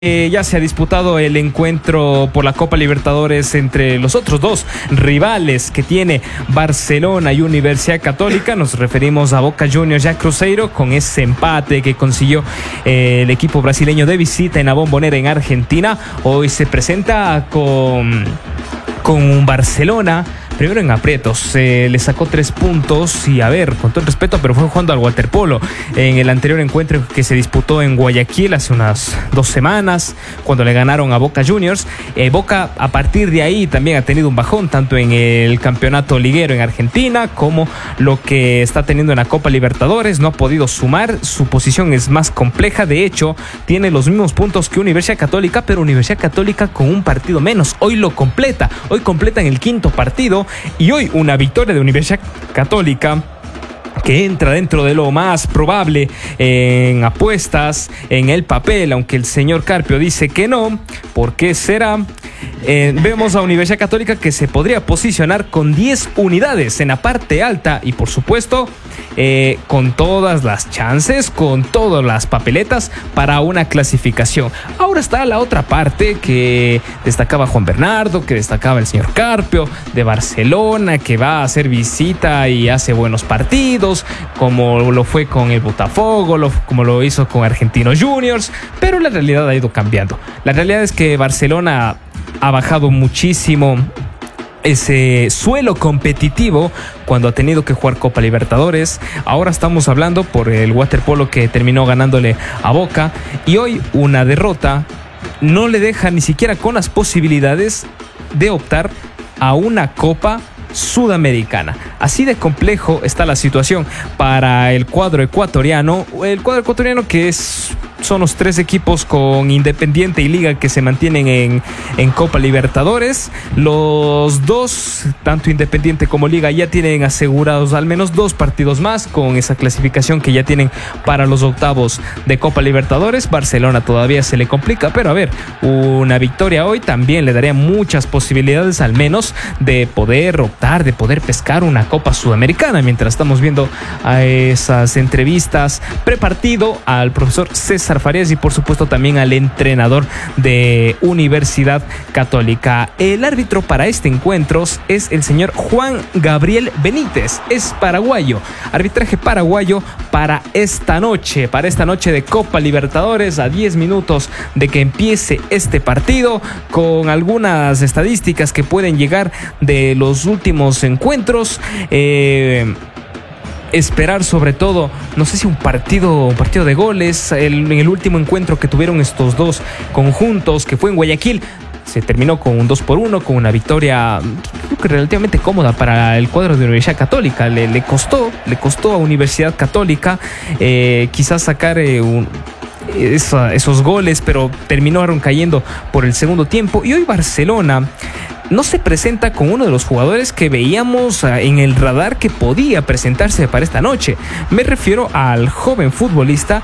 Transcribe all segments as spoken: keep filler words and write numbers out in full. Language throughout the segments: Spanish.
Eh, ya se ha disputado el encuentro por la Copa Libertadores entre los otros dos rivales que tiene Barcelona y Universidad Católica. Nos referimos a Boca Juniors y a Cruzeiro, con ese empate que consiguió eh, el equipo brasileño de visita en la Bombonera en Argentina. Hoy se presenta con, con un Barcelona primero en aprietos, eh, le sacó tres puntos y a ver, con todo el respeto, pero fue jugando al waterpolo en el anterior encuentro que se disputó en Guayaquil hace unas dos semanas, cuando le ganaron a Boca Juniors. eh, Boca a partir de ahí también ha tenido un bajón, tanto en el campeonato liguero en Argentina como lo que está teniendo en la Copa Libertadores. No ha podido sumar, su posición es más compleja, de hecho tiene los mismos puntos que Universidad Católica, pero Universidad Católica con un partido menos. Hoy lo completa, hoy completa en el quinto partido. Y hoy una victoria de Universidad Católica que entra dentro de lo más probable en apuestas, en el papel, aunque el señor Carpio dice que no. ¿Por qué será? Eh, vemos a Universidad Católica que se podría posicionar con diez unidades en la parte alta y por supuesto eh, con todas las chances, con todas las papeletas para una clasificación. Ahora está la otra parte que destacaba Juan Bernardo, que destacaba el señor Carpio, de Barcelona, que va a hacer visita y hace buenos partidos, como lo fue con el Botafogo, lo, como lo hizo con Argentinos Juniors, pero la realidad ha ido cambiando. La realidad es que Barcelona ha bajado muchísimo ese suelo competitivo cuando ha tenido que jugar Copa Libertadores. Ahora estamos hablando por el waterpolo que terminó ganándole a Boca, y hoy una derrota no le deja ni siquiera con las posibilidades de optar a una Copa Sudamericana. Así de complejo está la situación para el cuadro ecuatoriano. El cuadro ecuatoriano que es son los tres equipos con Independiente y Liga que se mantienen en, en Copa Libertadores. Los dos, tanto Independiente como Liga, ya tienen asegurados al menos dos partidos más con esa clasificación que ya tienen para los octavos de Copa Libertadores. Barcelona todavía se le complica, pero a ver, una victoria hoy también le daría muchas posibilidades al menos de poder optar, de poder pescar una Copa Sudamericana. Mientras estamos viendo a esas entrevistas prepartido al profesor César Farías y por supuesto también al entrenador de Universidad Católica. El árbitro para este encuentro es el señor Juan Gabriel Benítez, es paraguayo. Arbitraje paraguayo para esta noche, para esta noche de Copa Libertadores, a diez minutos de que empiece este partido, con algunas estadísticas que pueden llegar de los últimos encuentros. Eh... Esperar sobre todo, no sé si un partido, un partido de goles. El, en el último encuentro que tuvieron estos dos conjuntos, que fue en Guayaquil, se terminó con un dos por uno, con una victoria creo que relativamente cómoda para el cuadro de Universidad Católica. Le, le costó, le costó a Universidad Católica eh, quizás sacar eh, un... Esa, esos goles, pero terminaron cayendo por el segundo tiempo. Y hoy Barcelona no se presenta con uno de los jugadores que veíamos en el radar que podía presentarse para esta noche. Me refiero al joven futbolista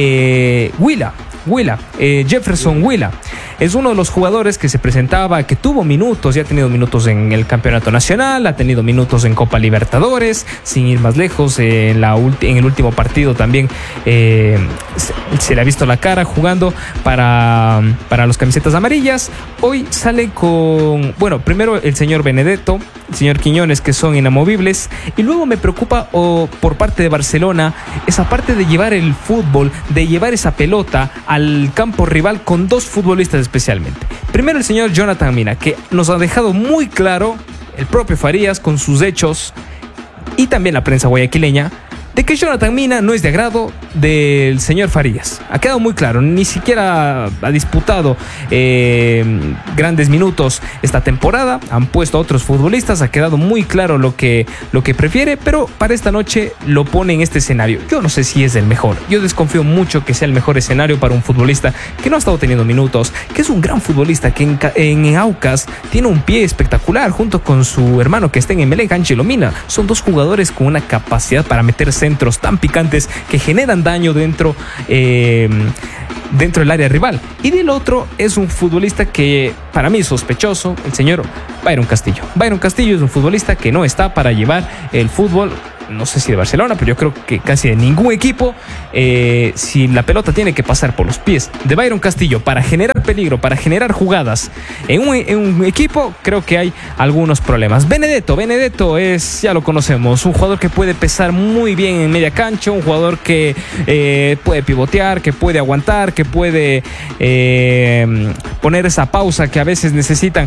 eh, Huila. Huila, eh, Jefferson Huila. Es uno de los jugadores que se presentaba, que tuvo minutos, ya ha tenido minutos en el Campeonato Nacional, ha tenido minutos en Copa Libertadores, sin ir más lejos, eh, en, la ulti- en el último partido también eh, se, se le ha visto la cara jugando para, para los camisetas amarillas. Hoy sale con, bueno, primero el señor Benedetto, el señor Quiñones, que son inamovibles, y luego me preocupa oh, por parte de Barcelona, esa parte de llevar el fútbol, de llevar esa pelota al campo rival con dos futbolistas especialmente. Primero el señor Jonathan Mina, que nos ha dejado muy claro, el propio Farías con sus hechos y también la prensa guayaquileña, de que Jonathan Mina no es de agrado del señor Farías. Ha quedado muy claro, ni siquiera ha disputado eh, grandes minutos esta temporada. Han puesto a otros futbolistas, ha quedado muy claro lo que, lo que prefiere, pero para esta noche lo pone en este escenario. Yo no sé si es el mejor, yo desconfío mucho que sea el mejor escenario para un futbolista que no ha estado teniendo minutos, que es un gran futbolista, que en, en Aucas tiene un pie espectacular, junto con su hermano que está en Emelec, Ángelo Mina. Son dos jugadores con una capacidad para meterse centros tan picantes que generan daño dentro eh, dentro del área rival. Y del otro es un futbolista que para mí es sospechoso, el señor Byron Castillo. Byron Castillo es un futbolista que no está para llevar el fútbol no sé si de Barcelona, pero yo creo que casi de ningún equipo, eh, si la pelota tiene que pasar por los pies de Byron Castillo para generar peligro, para generar jugadas en un, en un equipo, creo que hay algunos problemas. Benedetto, Benedetto es, ya lo conocemos, un jugador que puede pesar muy bien en media cancha, un jugador que eh, puede pivotear, que puede aguantar, que puede eh, poner esa pausa que a veces necesitan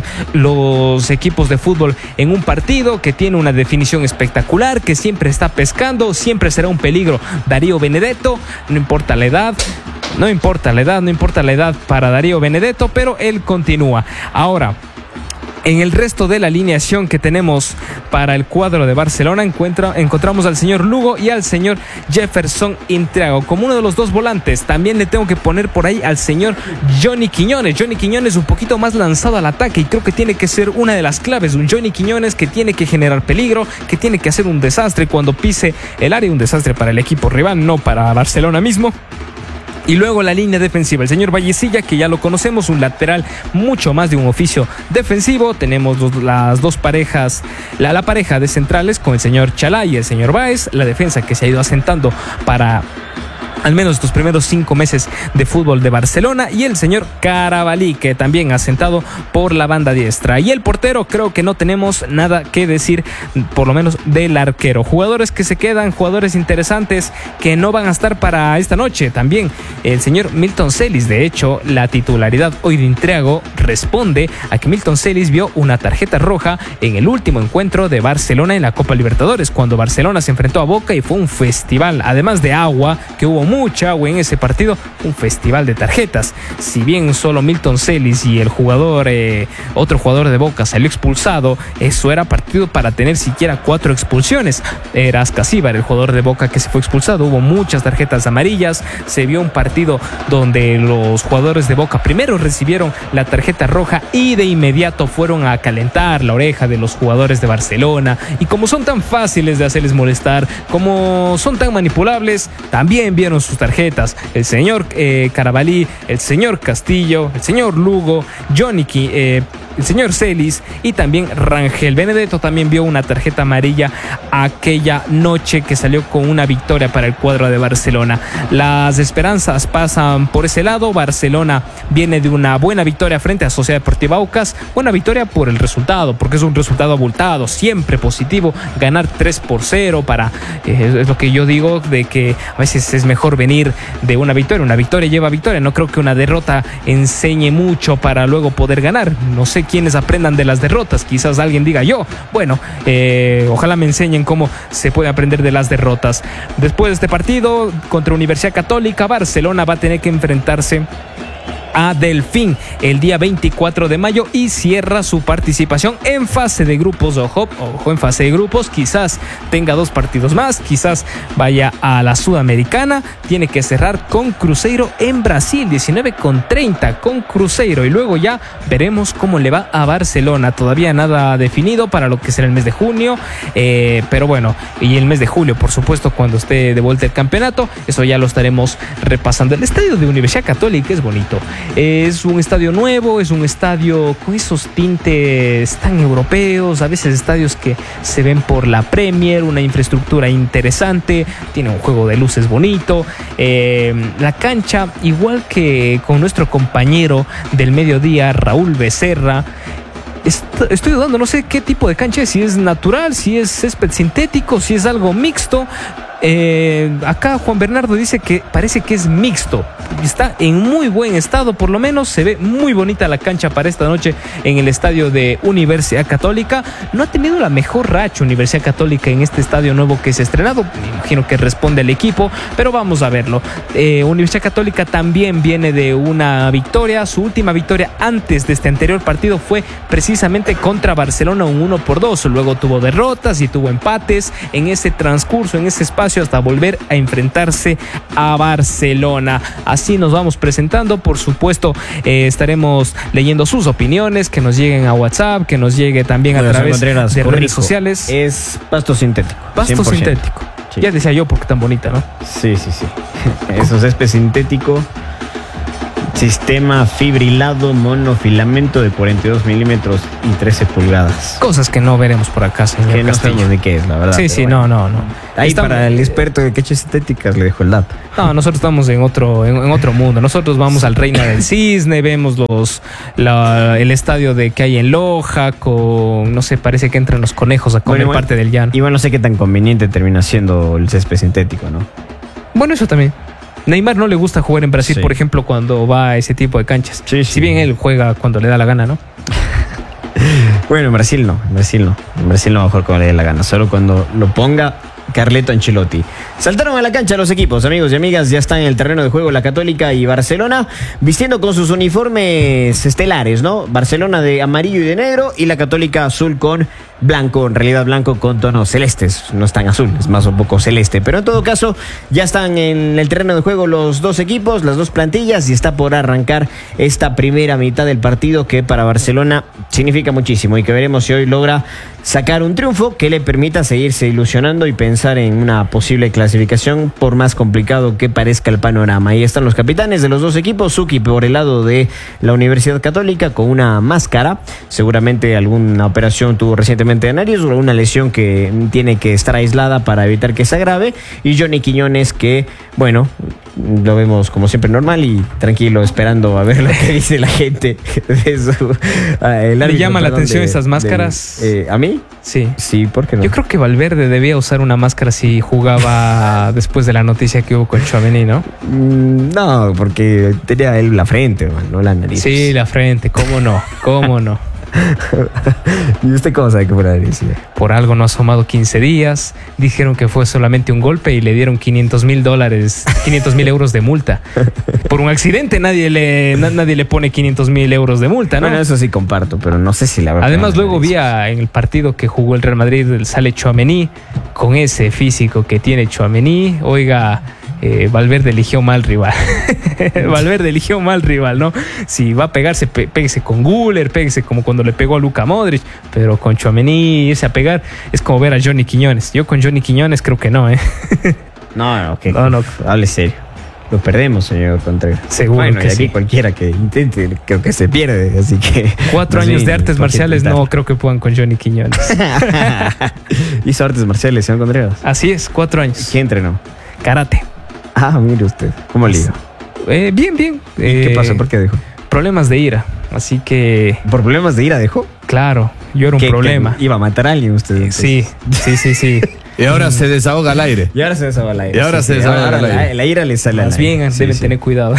los equipos de fútbol en un partido, que tiene una definición espectacular, que siempre está pescando, siempre será un peligro. Darío Benedetto, no importa la edad, no importa la edad, no importa la edad para Darío Benedetto, pero él continúa. Ahora, en el resto de la alineación que tenemos para el cuadro de Barcelona, encuentra, encontramos al señor Lugo y al señor Jefferson Intriago como uno de los dos volantes. También le tengo que poner por ahí al señor Johnny Quiñones. Johnny Quiñones un poquito más lanzado al ataque y creo que tiene que ser una de las claves. Un Johnny Quiñones que tiene que generar peligro, que tiene que hacer un desastre cuando pise el área, un desastre para el equipo rival, no para Barcelona mismo. Y luego la línea defensiva, el señor Vallecilla, que ya lo conocemos, un lateral mucho más de un oficio defensivo. Tenemos dos, las dos parejas, la, la pareja de centrales con el señor Chalá y el señor Báez. La defensa que se ha ido asentando para al menos estos primeros cinco meses de fútbol de Barcelona, y el señor Carabalí, que también ha sentado por la banda diestra. Y el portero, creo que no tenemos nada que decir, por lo menos del arquero. Jugadores que se quedan, jugadores interesantes que no van a estar para esta noche. También el señor Milton Celis. De hecho, la titularidad hoy de Intriago responde a que Milton Celis vio una tarjeta roja en el último encuentro de Barcelona en la Copa Libertadores, cuando Barcelona se enfrentó a Boca, y fue un festival, además de agua, que hubo mucha agua en ese partido, un festival de tarjetas. Si bien solo Milton Celis y el jugador, eh, otro jugador de Boca salió expulsado, eso era partido para tener siquiera cuatro expulsiones. Era Ascasíbar, el jugador de Boca, que se fue expulsado. Hubo muchas tarjetas amarillas. Se vio un partido donde los jugadores de Boca primero recibieron la tarjeta roja y de inmediato fueron a calentar la oreja de los jugadores de Barcelona. Y como son tan fáciles de hacerles molestar, como son tan manipulables, también vieron sus tarjetas. El señor eh, Carabalí, el señor Castillo, el señor Lugo, Johnny, eh, el señor Celis y también Rangel. Benedetto también vio una tarjeta amarilla aquella noche que salió con una victoria para el cuadro de Barcelona. Las esperanzas pasan por ese lado. Barcelona viene de una buena victoria frente a Sociedad Deportiva Aucas. Buena victoria por el resultado, porque es un resultado abultado, siempre positivo. Ganar tres por cero para, eh, es lo que yo digo, de que a veces es mejor venir de una victoria. Una victoria lleva victoria. No creo que una derrota enseñe mucho para luego poder ganar. No sé quienes aprendan de las derrotas. Quizás alguien diga yo. Bueno, eh, ojalá me enseñen cómo se puede aprender de las derrotas. Después de este partido contra Universidad Católica, Barcelona va a tener que enfrentarse a Delfín el día veinticuatro de mayo y cierra su participación en fase de grupos. Ojo, ojo, en fase de grupos, quizás tenga dos partidos más, quizás vaya a la Sudamericana. Tiene que cerrar con Cruzeiro en Brasil, diecinueve con treinta con Cruzeiro, y luego ya veremos cómo le va a Barcelona. Todavía nada definido para lo que será el mes de junio, eh, pero bueno, y el mes de julio, por supuesto, cuando esté de vuelta el campeonato, eso ya lo estaremos repasando. El estadio de Universidad Católica es bonito. Es un estadio nuevo, es un estadio con esos tintes tan europeos, a veces estadios que se ven por la Premier, una infraestructura interesante, tiene un juego de luces bonito, eh, la cancha, igual que con nuestro compañero del mediodía, Raúl Becerra. Estoy dudando, no sé qué tipo de cancha es, si es natural, si es césped sintético, si es algo mixto. Eh, acá Juan Bernardo dice que parece que es mixto. Está en muy buen estado, por lo menos se ve muy bonita la cancha para esta noche en el estadio de Universidad Católica. No ha tenido la mejor racha Universidad Católica en este estadio nuevo que se ha estrenado. Me imagino que responde el equipo, pero vamos a verlo. eh, Universidad Católica también viene de una victoria. Su última victoria antes de este anterior partido fue precisamente contra Barcelona, un uno por dos. Luego tuvo derrotas y tuvo empates en ese transcurso, en ese espacio, hasta volver a enfrentarse a Barcelona. Así nos vamos presentando. Por supuesto, eh, estaremos leyendo sus opiniones, que nos lleguen a WhatsApp, que nos llegue también bueno, a través de corrijo. redes sociales. Es pasto sintético. Pasto cien por ciento sintético. Sí. Ya decía yo, porque tan bonita, ¿no? Sí, sí, sí. Eso es césped sintético. Sistema fibrilado monofilamento de cuarenta y dos milímetros y trece pulgadas. Cosas que no veremos por acá, señor Que no Castillo. sabemos de qué es, la verdad. Sí, sí, bueno. no, no, no. Ahí Estamos- para el experto de quechas estéticas le dejo el dato. No, nosotros estamos en otro, en, en otro mundo. Nosotros vamos al Reina del Cisne, vemos los, la- el estadio de que hay en Loja, con, no sé, parece que entran los conejos a comer Bueno, igual- parte del llano. Igual no sé qué tan conveniente termina siendo el césped sintético, ¿no? Bueno, eso también. Neymar no le gusta jugar en Brasil, Sí. por ejemplo, cuando va a ese tipo de canchas. Sí, sí. Si bien él juega cuando le da la gana, ¿no? Bueno, en Brasil no, en Brasil no. En Brasil no va a jugar cuando le dé la gana, solo cuando lo ponga Carleto Ancelotti. Saltaron a la cancha los equipos, amigos y amigas, ya están en el terreno de juego la Católica y Barcelona, vistiendo con sus uniformes estelares, ¿no? Barcelona de amarillo y de negro y la Católica azul con blanco, en realidad blanco con tonos celestes, no es tan azul, es más un poco celeste, pero en todo caso ya están en el terreno de juego los dos equipos, las dos plantillas y está por arrancar esta primera mitad del partido que para Barcelona significa muchísimo y que veremos si hoy logra sacar un triunfo que le permita seguirse ilusionando y pensar en una posible clasificación por más complicado que parezca el panorama. Ahí están los capitanes de los dos equipos, Suki por el lado de la Universidad Católica con una máscara, seguramente alguna operación tuvo recientemente de nariz o alguna lesión que tiene que estar aislada para evitar que se agrave, y Johnny Quiñones que, bueno, lo vemos como siempre normal y tranquilo esperando a ver lo que dice la gente de su, ah, el ¿Le árbitro, llama la perdón, atención de- esas del- máscaras? eh, ¿A mí? Sí. Sí, ¿por qué no? Yo creo que Valverde debía usar una máscara si jugaba después de la noticia que hubo con Tchouaméni, ¿no? Mm, no, porque tenía él la frente, man, no la nariz. Sí, la frente, cómo no, cómo no. ¿Y usted cómo sabe que fue la nariz? Por algo no ha asomado quince días, dijeron que fue solamente un golpe y le dieron quinientos mil dólares, quinientos mil euros de multa. Por un accidente nadie le, na- nadie le pone quinientos mil euros de multa, ¿no? Bueno, eso sí comparto, pero no sé si la verdad. Además, luego vi a- en el partido que jugó el Real Madrid, sale Tchouaméni, con ese físico que tiene Tchouaméni. Oiga, eh, Valverde eligió mal rival. Valverde eligió mal rival, ¿no? Si va a pegarse, pe- péguese con Güler, péguese como cuando le pegó a Luka Modric, pero con Tchouaméni irse a pegar es como ver a Johnny Quiñones. Yo con Johnny Quiñones creo que no, ¿eh? No, no, que No, no. hable serio. Lo perdemos, señor Contreras. Seguro bueno, que y aquí sí. cualquiera que intente, creo que se pierde, así que... Cuatro más años bien, de artes ¿por qué marciales no intentar? creo que puedan con Johnny Quiñones. Hizo artes marciales, señor Contreras. Así es, cuatro años. ¿Quién entrenó? Karate. Ah, mire usted. ¿Cómo le iba? Eh, bien, bien. ¿Y qué Eh, pasó? ¿Por qué dejó? Problemas de ira. Así que, ¿Por problemas de ira dejó? claro, yo era un ¿Qué- problema. qué- ¿Iba a matar a alguien usted? entonces? Sí, sí, sí, sí. Y ahora se desahoga al aire. Y ahora se desahoga el aire. Y ahora se desahoga ahora el la- aire. La ira le sale al Más aire. bien Sí, deben sí. tener cuidado.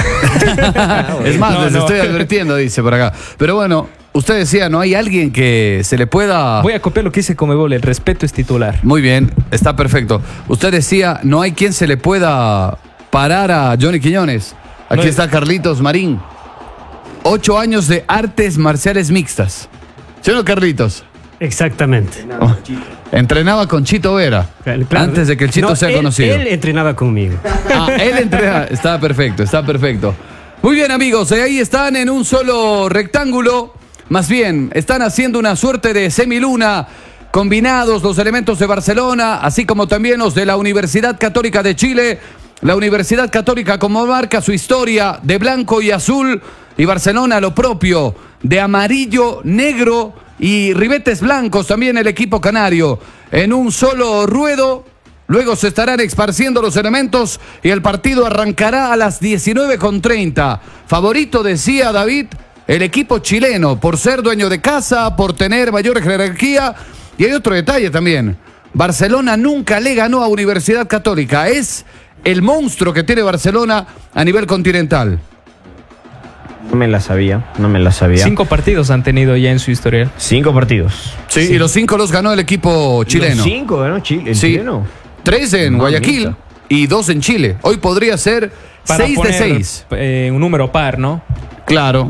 Es más, No, les no. estoy advirtiendo, dice por acá. Pero bueno, usted decía, ¿no hay alguien que se le pueda...? Voy a copiar lo que dice Comebol, el respeto es titular. Muy bien, está perfecto. Usted decía, ¿no hay quien se le pueda parar a Johnny Quiñones? Aquí No, está Carlitos Marín. Ocho años de artes marciales mixtas. ¿Sí o no, Carlitos? Exactamente. Oh, entrenaba con Chito Vera. Claro. Antes de que el Chito No, sea él- conocido. Él entrenaba conmigo. Ah, él entrena. Está perfecto, está perfecto. Muy bien, amigos. eh, Ahí están en un solo rectángulo. Más bien, están haciendo una suerte de semiluna. Combinados los elementos de Barcelona, así como también los de la Universidad Católica de Chile. La Universidad Católica, como marca su historia, de blanco y azul. Y Barcelona, lo propio, de amarillo, negro y ribetes blancos. También el equipo canario. En un solo ruedo. Luego se estarán esparciendo los elementos y el partido arrancará a las diecinueve con treinta. Favorito, decía David, el equipo chileno, por ser dueño de casa, por tener mayor jerarquía. Y hay otro detalle también. Barcelona nunca le ganó a Universidad Católica. Es el monstruo que tiene Barcelona a nivel continental. No me la sabía, no me la sabía. Cinco partidos han tenido ya en su historial. Cinco partidos. Sí, y los cinco los ganó el equipo chileno. Los cinco, ¿no? Chile, el Sí. chileno. Tres en Mamita. Guayaquil y dos en Chile. Hoy podría ser Para seis de poner, seis. eh, un número par, ¿no? Claro,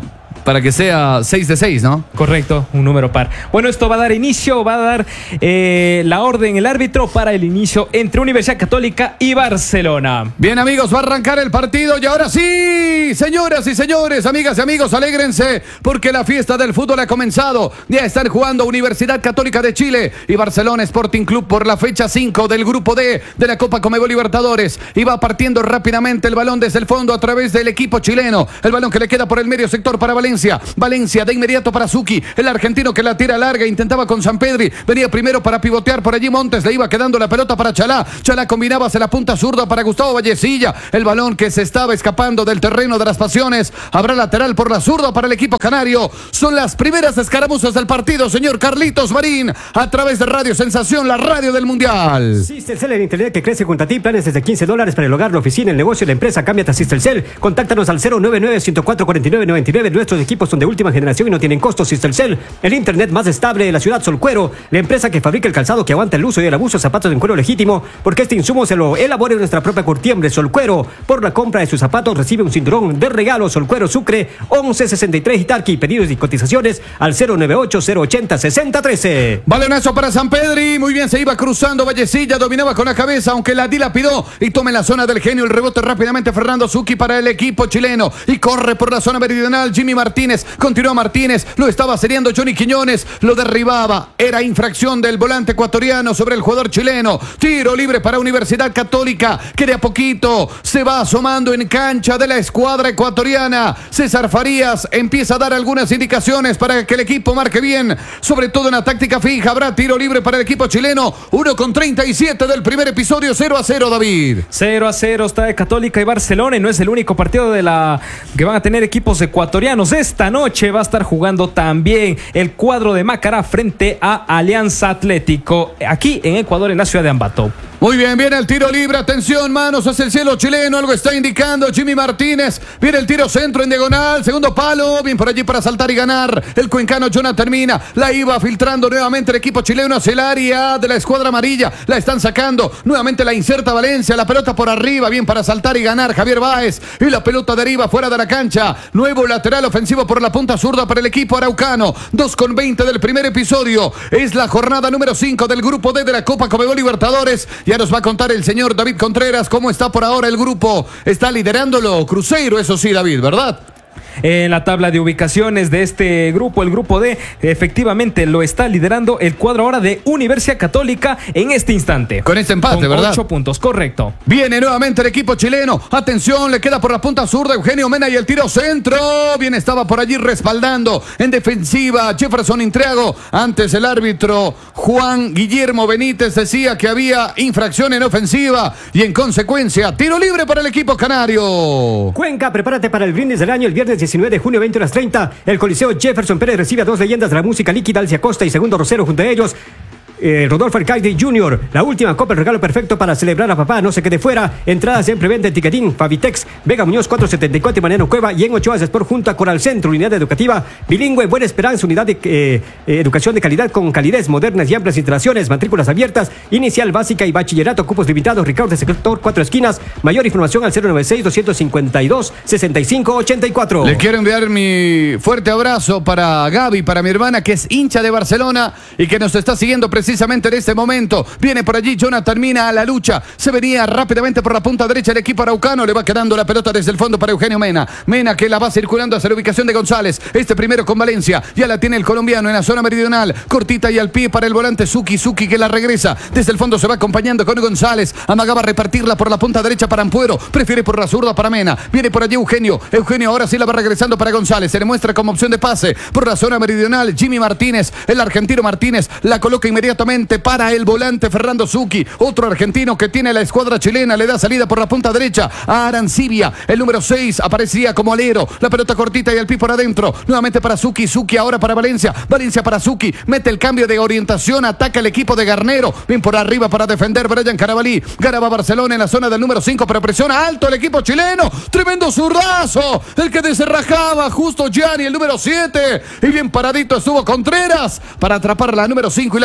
para que sea seis de seis, ¿no? Correcto, un número par. Bueno, esto va a dar inicio, va a dar eh, la orden el árbitro para el inicio entre Universidad Católica y Barcelona. Bien, amigos, va a arrancar el partido y ahora sí, señoras y señores, amigas y amigos, alégrense porque la fiesta del fútbol ha comenzado. Ya están jugando Universidad Católica de Chile y Barcelona Sporting Club por la fecha cinco del grupo D de la Copa Conmebol Libertadores. Y va partiendo rápidamente el balón desde el fondo a través del equipo chileno. El balón que le queda por el medio sector para Valencia. Valencia de inmediato para Zucchi, el argentino que la tira larga, intentaba con Sampedri, venía primero para pivotear por allí Montes, le iba quedando la pelota para Chalá. Chalá combinaba hacia la punta zurda para Gustavo Vallecilla. El balón que se estaba escapando del terreno de las pasiones. Habrá lateral por la zurda para el equipo canario. Son las primeras escaramuzas del partido, señor Carlitos Marín, a través de Radio Sensación, la radio del Mundial. Sistelcel, el internet que crece junto a ti, planes desde quince dólares para el hogar, la oficina, el negocio, la empresa. Cámbiate a Sistelcel. Contáctanos al cero nueve nueve, uno cuatro cuatro nueve nueve nueve. Nuestros equipos son de última generación y no tienen costos. Sistelcel, el internet más estable de la ciudad. Solcuero, la empresa que fabrica el calzado que aguanta el uso y el abuso, zapatos en cuero legítimo, porque este insumo se lo elabora en nuestra propia curtiembre. Solcuero, por la compra de sus zapatos recibe un cinturón de regalo. Solcuero Sucre, once sesenta y tres Itarqui. Pedidos y cotizaciones al cero nueve ocho, cero ochenta, sesenta trece. Balonazo para Sampedri, muy bien, se iba cruzando Vallecilla, dominaba con la cabeza, aunque la dilapidó y toma en la zona del genio el rebote rápidamente Fernando Zucchi para el equipo chileno y corre por la zona meridional Jimmy Martínez, continúa Martínez, lo estaba seriando Johnny Quiñones, lo derribaba, era infracción del volante ecuatoriano sobre el jugador chileno. Tiro libre para Universidad Católica, que de a poquito se va asomando en cancha de la escuadra ecuatoriana. César Farías empieza a dar algunas indicaciones para que el equipo marque bien, sobre todo en la táctica fija. Habrá tiro libre para el equipo chileno, uno con treinta y siete del primer episodio, cero a cero, David. cero a cero está de Católica y Barcelona, y no es el único partido de la que van a tener equipos ecuatorianos. Esta noche va a estar jugando también el cuadro de Macará frente a Alianza Atlético, aquí en Ecuador, en la ciudad de Ambato. Muy bien, viene el tiro libre, atención, manos hacia el cielo chileno, algo está indicando Jimmy Martínez, viene el tiro centro en diagonal, segundo palo, bien por allí para saltar y ganar, el cuencano Jonathan Mina, la iba filtrando nuevamente el equipo chileno hacia el área de la escuadra amarilla, la están sacando, nuevamente la inserta Valencia, la pelota por arriba, bien para saltar y ganar Javier Báez, y la pelota deriva fuera de la cancha, nuevo lateral ofensivo por la punta zurda para el equipo araucano, dos con veinte del primer episodio, es la jornada número cinco del grupo D de la Copa Conmebol Libertadores. Ya nos va a contar el señor David Contreras cómo está por ahora el grupo. Está liderándolo Cruzeiro, eso sí, David, ¿verdad? En la tabla de ubicaciones de este grupo, el grupo D, efectivamente lo está liderando el cuadro ahora de Universidad Católica en este instante. Con este empate, con ¿verdad? ocho puntos, correcto. Viene nuevamente el equipo chileno. Atención, le queda por la punta zurda Eugenio Mena y el tiro centro. Bien, estaba por allí respaldando en defensiva Jefferson Intriago. Antes el árbitro Juan Guillermo Benítez decía que había infracción en ofensiva y en consecuencia tiro libre para el equipo canario. Cuenca, prepárate para el brindis del año el viernes diecinueve de junio, veinte horas treinta. El Coliseo Jefferson Pérez recibe a dos leyendas de la música líquida, Alcia Costa y Segundo Rosero, junto a ellos Eh, Rodolfo Alcaide junior La última copa, el regalo perfecto para celebrar a papá, no se quede fuera. Entradas en preventa en Ticketín, Fabitex, Vega Muñoz cuatrocientos setenta y cuatro y Mariano Cueva, y en Ochoa Sport junto a Coral Centro, unidad educativa bilingüe Buena Esperanza, unidad de eh, eh, educación de calidad con calidez, modernas y amplias instalaciones, matrículas abiertas, inicial, básica y bachillerato, cupos limitados. Ricardo de Sector Cuatro Esquinas. Mayor información al cero noventa y seis, doscientos cincuenta y dos, sesenta y cinco ochenta y cuatro. Le quiero enviar mi fuerte abrazo para Gaby, para mi hermana que es hincha de Barcelona y que nos está siguiendo precisamente en este momento. Viene por allí Jonathan Mina a la lucha. Se venía rápidamente por la punta derecha el equipo araucano. Le va quedando la pelota desde el fondo para Eugenio Mena. Mena que la va circulando hacia la ubicación de González. Este primero con Valencia. Ya la tiene el colombiano en la zona meridional. Cortita y al pie para el volante Zucchi. Zucchi que la regresa. Desde el fondo se va acompañando con González. Amagaba repartirla por la punta derecha para Ampuero. Prefiere por la zurda para Mena. Viene por allí Eugenio. Eugenio ahora sí la va regresando para González. Se le muestra como opción de pase por la zona meridional. Jimmy Martínez. El argentino Martínez la coloca inmediatamente para el volante Fernando Zucchi, otro argentino que tiene la escuadra chilena, le da salida por la punta derecha a Arancibia, el número seis aparecía como alero, la pelota cortita y el pi por adentro, nuevamente para Zucchi, Zucchi ahora para Valencia, Valencia para Zucchi, mete el cambio de orientación, ataca el equipo de Garnero, bien por arriba para defender Brian Carabalí, Garaba Barcelona en la zona del número cinco, pero presiona alto el equipo chileno, tremendo zurdazo, el que descerrajaba justo Gianni, el número siete, y bien paradito estuvo Contreras para atrapar la número cinco y la sintonía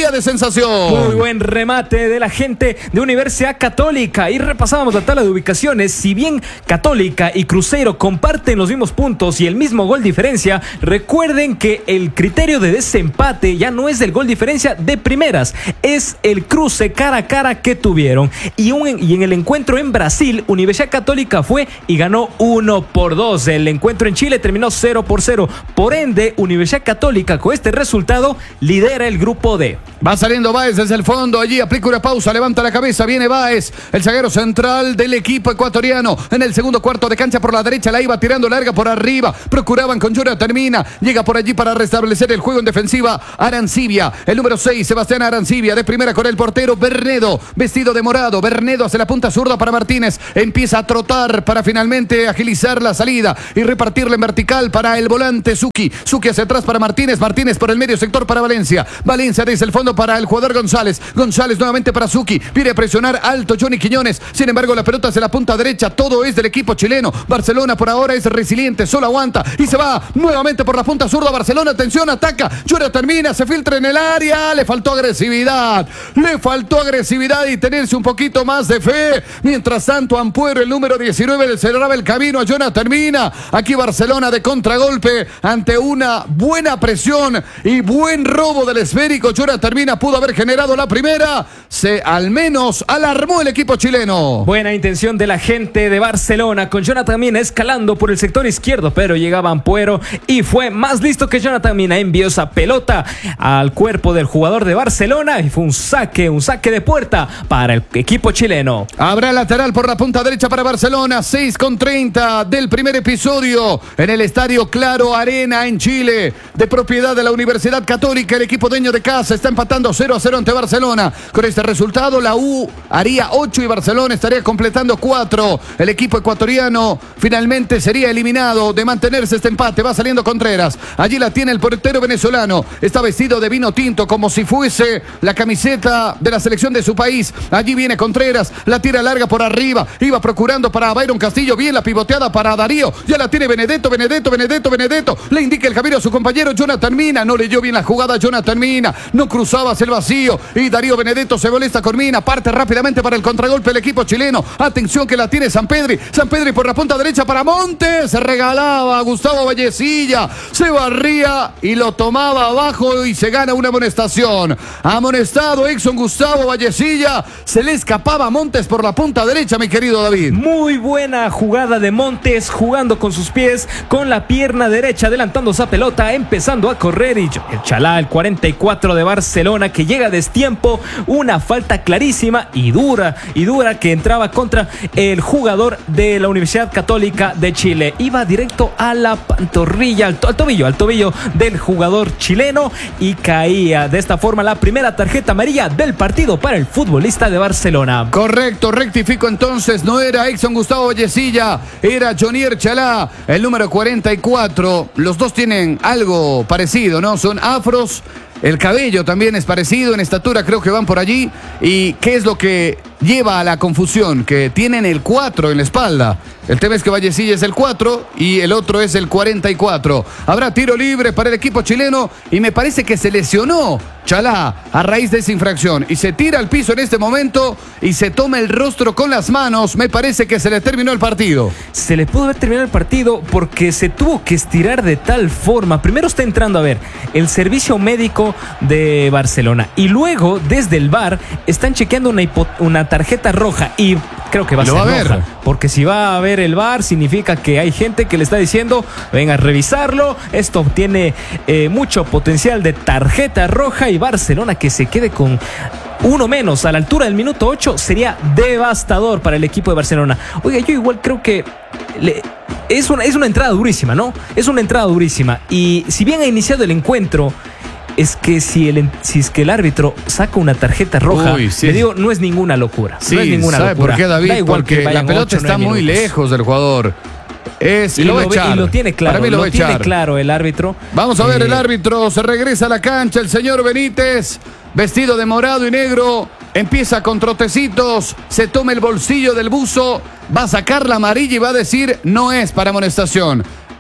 categoría de sensación. Muy buen remate de la gente de Universidad Católica. Y repasábamos la tabla de ubicaciones. Si bien Católica y Cruzeiro comparten los mismos puntos y el mismo gol diferencia, recuerden que el criterio de desempate ya no es el gol diferencia de primeras, es el cruce cara a cara que tuvieron. Y, un, y en el encuentro en Brasil, Universidad Católica fue y ganó uno por dos. El encuentro en Chile terminó cero por cero. Por ende, Universidad Católica con este resultado lidera el grupo D. Va saliendo Báez desde el fondo, allí aplica una pausa, levanta la cabeza, viene Báez, el zaguero central del equipo ecuatoriano. En el segundo cuarto de cancha por la derecha, la iba tirando larga por arriba, procuraban con Jonathan Termina, llega por allí para restablecer el juego en defensiva Arancibia, el número seis, Sebastián Arancibia, de primera con el portero Bernedo, vestido de morado, Bernedo hace la punta zurda para Martínez, empieza a trotar para finalmente agilizar la salida y repartirla en vertical para el volante Zucchi, Zucchi hacia atrás para Martínez, Martínez por el medio sector para Valencia, Valencia desde el fondo para el jugador González, González nuevamente para Zucchi, viene a presionar alto Johnny Quiñones, sin embargo la pelota hacia la punta derecha, todo es del equipo chileno, Barcelona por ahora es resiliente, solo aguanta y se va nuevamente por la punta zurda, Barcelona, atención, ataca, Jonathan termina, se filtra en el área, le faltó agresividad, le faltó agresividad y tenerse un poquito más de fe, mientras tanto Ampuero, el número diecinueve, le cerraba el camino a Jonathan Termina, aquí Barcelona de contragolpe, ante una buena presión y buen robo del esférico, Jonathan Termina pudo haber generado la primera, se al menos alarmó el equipo chileno. Buena intención de la gente de Barcelona, con Jonathan Mina escalando por el sector izquierdo, pero llegaba Ampuero y fue más listo que Jonathan Mina, envió esa pelota al cuerpo del jugador de Barcelona y fue un saque, un saque de puerta para el equipo chileno. Habrá lateral por la punta derecha para Barcelona, seis con treinta del primer episodio en el Estadio Claro Arena en Chile, de propiedad de la Universidad Católica. El equipo dueño de casa está empatando cero a cero ante Barcelona. Con este resultado la U haría ocho y Barcelona estaría completando cuatro. El equipo ecuatoriano finalmente sería eliminado de mantenerse este empate. Va saliendo Contreras, allí la tiene el portero venezolano, está vestido de vino tinto como si fuese la camiseta de la selección de su país. Allí viene Contreras, la tira larga por arriba, iba procurando para Byron Castillo, bien la pivoteada para Darío, ya la tiene Benedetto, Benedetto, Benedetto, Benedetto, le indica el camino a su compañero Jonathan Mina, no leyó bien la jugada Jonathan Mina, no cruzaba hacia el vacío y Darío Benedetto se molesta con Mina, parte rápidamente para el contragolpe el equipo chileno, atención que la tiene Sampedri, Sampedri por la punta derecha para Montes, se regalaba a Gustavo Vallecilla, se barría y lo tomaba abajo y se gana una amonestación. Amonestado Exxon Gustavo Vallecilla, se le escapaba a Montes por la punta derecha, mi querido David. Muy buena jugada de Montes, jugando con sus pies, con la pierna derecha, adelantando esa pelota, empezando a correr y el Chalá, el cuarenta y cuatro de Barcelona, que llega a destiempo, una falta clarísima y dura, y dura que entraba contra el jugador de la Universidad Católica de Chile. Iba directo a la pantorrilla, al, to- al tobillo, al tobillo del jugador chileno y caía de esta forma la primera tarjeta amarilla del partido para el futbolista de Barcelona. Correcto, rectifico entonces, no era Exxon Gustavo Vallecilla, era Jonier Chalá, el número cuarenta y cuatro. Los dos tienen algo parecido, ¿no? Son afros, el cabello también es parecido, en estatura creo que van por allí. ¿Y qué es lo que lleva a la confusión? Que tienen el cuatro en la espalda. El tema es que Vallecilla es el cuatro y el otro es el cuarenta y cuatro. Habrá tiro libre para el equipo chileno y me parece que se lesionó Chalá a raíz de esa infracción y se tira al piso en este momento y se toma el rostro con las manos. Me parece que se le terminó el partido. Se le pudo haber terminado el partido porque se tuvo que estirar de tal forma. Primero está entrando a ver el servicio médico de Barcelona y luego desde el V A R están chequeando una, hipo- una tarjeta roja y creo que va a Lo ser va a ver. roja, porque si va a ver el V A R significa que hay gente que le está diciendo venga a revisarlo, esto tiene eh, mucho potencial de tarjeta roja y Barcelona que se quede con uno menos a la altura del minuto ocho sería devastador para el equipo de Barcelona. Oiga, yo igual creo que le, es, una, es una entrada durísima, ¿no? Es una entrada durísima y si bien ha iniciado el encuentro, es que si, el, si es que el árbitro saca una tarjeta roja, Uy, sí. le digo, no es ninguna locura. Sí, no es ninguna ¿sabe locura. por qué, David? Da igual Porque que la vayan pelota ocho, está nueve muy minutos. lejos del jugador. Es, Y y lo, lo, va a ve- echar. y lo tiene claro, Para mí lo, lo va a tiene echar. claro el árbitro. Vamos a ver, Eh, el árbitro se regresa a la cancha, el señor Benítez, vestido de morado y negro, empieza con trotecitos, se toma el bolsillo del buzo, va a sacar la amarilla y va a decir no es para amonestación.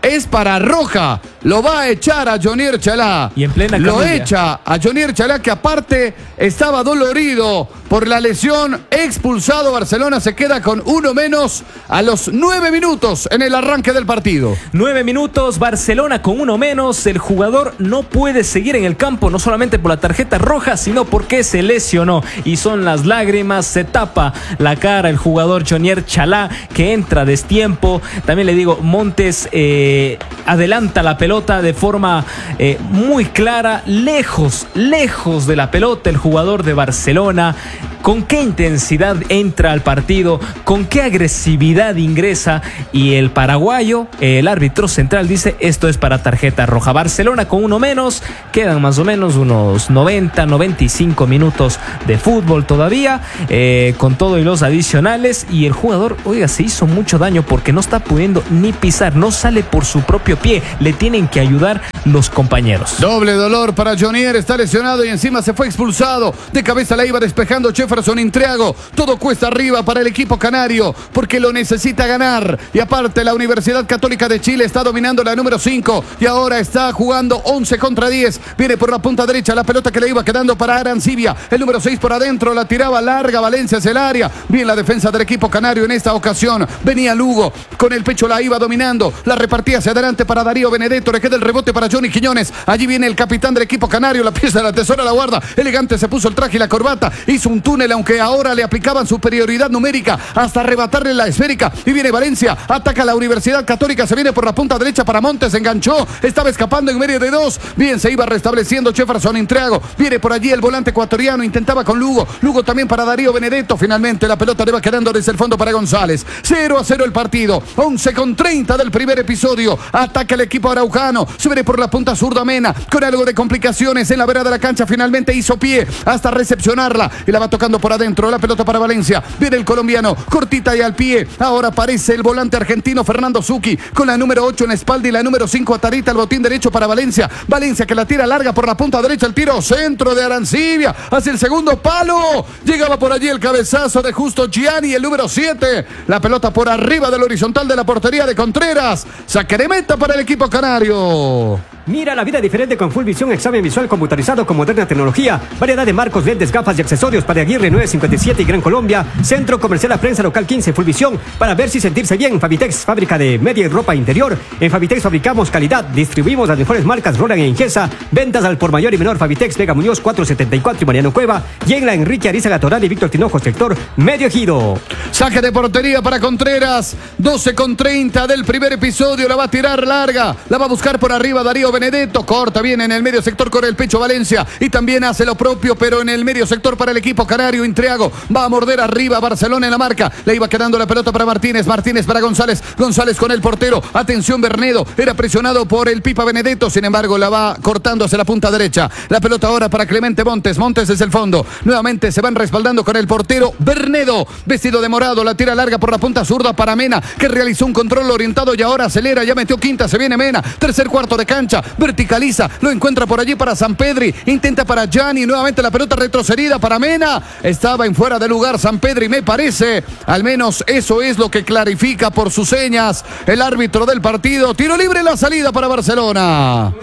es para roja. Lo va a echar a Jonier Chalá. Y en plena Lo camilla. echa a Jonier Chalá, que aparte estaba dolorido por la lesión. Expulsado. Barcelona se queda con uno menos a los nueve minutos en el arranque del partido. Nueve minutos, Barcelona con uno menos. El jugador no puede seguir en el campo, no solamente por la tarjeta roja, sino porque se lesionó. Y son las lágrimas, se tapa la cara el jugador Jonier Chalá, que entra a destiempo. También le digo, Montes eh, adelanta la pelota de forma eh, muy clara, lejos, lejos de la pelota el jugador de Barcelona. Con qué intensidad entra al partido, con qué agresividad ingresa, y el paraguayo, el árbitro central, dice esto es para tarjeta roja. Barcelona con uno menos, quedan más o menos unos noventa, noventa y cinco minutos de fútbol todavía, eh, con todo y los adicionales, y el jugador, oiga, se hizo mucho daño porque no está pudiendo ni pisar, no sale por su propio pie, le tienen que ayudar los compañeros. Doble dolor para Jonier, está lesionado y encima se fue expulsado. De cabeza la iba despejando Jefferson Intriago. Todo cuesta arriba para el equipo canario porque lo necesita ganar. Y aparte la Universidad Católica de Chile está dominando la número cinco y ahora está jugando once contra diez. Viene por la punta derecha la pelota que le iba quedando para Arancibia. El número seis por adentro, la tiraba larga Valencia hacia el área. Bien la defensa del equipo canario en esta ocasión. Venía Lugo, con el pecho la iba dominando. La repartía hacia adelante para Darío Benedetto. Le queda el rebote para Johnny Quiñones. Allí viene el capitán del equipo canario. La pieza de la tesora la guarda. Elegante se puso el traje y la corbata. Hizo un túnel, aunque ahora le aplicaban superioridad numérica hasta arrebatarle la esférica. Y viene Valencia. Ataca la Universidad Católica. Se viene por la punta derecha para Montes. Enganchó. Estaba escapando en medio de dos. Bien, se iba restableciendo Jefferson Intriago. Viene por allí el volante ecuatoriano. Intentaba con Lugo. Lugo también para Darío Benedetto. Finalmente la pelota le va quedando desde el fondo para González. cero a cero el partido. once con treinta del primer episodio. Ataca el equipo araujano. Se viene por la punta zurda Mena. Con algo de complicaciones en la vera de la cancha. Finalmente hizo pie hasta recepcionarla. Y la va tocando por adentro. La pelota para Valencia. Viene el colombiano. Cortita y al pie. Ahora aparece el volante argentino Fernando Zucchi. Con la número ocho en la espalda y la número cinco atarita al botín derecho para Valencia. Valencia que la tira larga por la punta derecha. El tiro centro de Arancibia. Hacia el segundo palo. Llegaba por allí el cabezazo de Justo Gianni. El número siete. La pelota por arriba del horizontal de la portería de Contreras. Saque de meta para el equipo canario. Mira la vida diferente con Full Visión, examen visual computarizado con moderna tecnología, variedad de marcos, lentes, gafas y accesorios para Aguirre nueve cincuenta y siete y Gran Colombia, Centro Comercial a Prensa Local quince. Full Visión, para ver si sentirse bien. Fabitex, fábrica de media y ropa interior. En Fabitex fabricamos calidad, distribuimos las mejores marcas Roland e Ingesa, ventas al por mayor y menor. Fabitex, Vega Muñoz cuatrocientos setenta y cuatro y Mariano Cueva, y en la Enrique Arizaga Toral y Víctor Tinojo, sector Medio Ejido. Saque de portería para Contreras. doce con treinta del primer episodio. La va a tirar larga. La va a buscar por arriba Darío Benedetto. Corta bien en el medio sector con el pecho Valencia. Y también hace lo propio, pero en el medio sector para el equipo canario. Intriago va a morder arriba. Barcelona en la marca. Le iba quedando la pelota para Martínez. Martínez para González. González con el portero. Atención Bernedo. Era presionado por el Pipa Benedetto. Sin embargo, la va cortando hacia la punta derecha. La pelota ahora para Clemente Montes. Montes es el fondo. Nuevamente se van respaldando con el portero Bernedo. Vestido de morado. La tira larga por la punta zurda para Mena, que realizó un control orientado y ahora acelera. Ya metió quinta. Se viene Mena. Tercer cuarto de cancha. Verticaliza. Lo encuentra por allí para Sampedri. Intenta para Gianni. Nuevamente la pelota retrocedida para Mena. Estaba en fuera de lugar Sampedri, me parece. Al menos eso es lo que clarifica por sus señas el árbitro del partido. Tiro libre en la salida para Barcelona.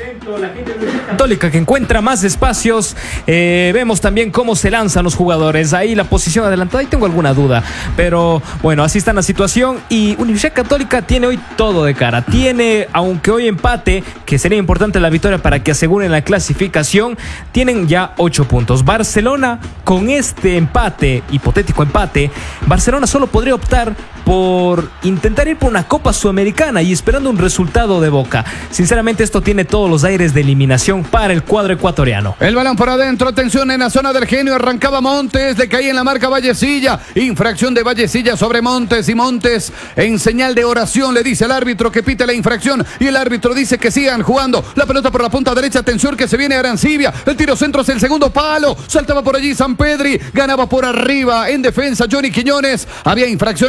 Católica que encuentra más espacios. Eh, vemos también cómo se lanzan los jugadores. Ahí la posición adelantada, ahí tengo alguna duda. Pero bueno, así está la situación. Y Universidad Católica tiene hoy todo de cara. Tiene, aunque hoy empate, que sería importante la victoria para que aseguren la clasificación, tienen ya ocho puntos. Barcelona, con este empate, hipotético empate, Barcelona solo podría optar por intentar ir por una Copa Sudamericana y esperando un resultado de Boca. Sinceramente, esto tiene todos los aires de eliminación para el cuadro ecuatoriano. El balón por adentro, atención en la zona del Genio, arrancaba Montes, le caía en la marca Vallecilla, infracción de Vallecilla sobre Montes, y Montes en señal de oración le dice al árbitro que pite la infracción y el árbitro dice que sigan jugando. La pelota por la punta derecha, atención que se viene Arancibia, el tiro centro es el segundo palo, saltaba por allí Sampedri, ganaba por arriba en defensa Johnny Quiñones, había infracción en ofensiva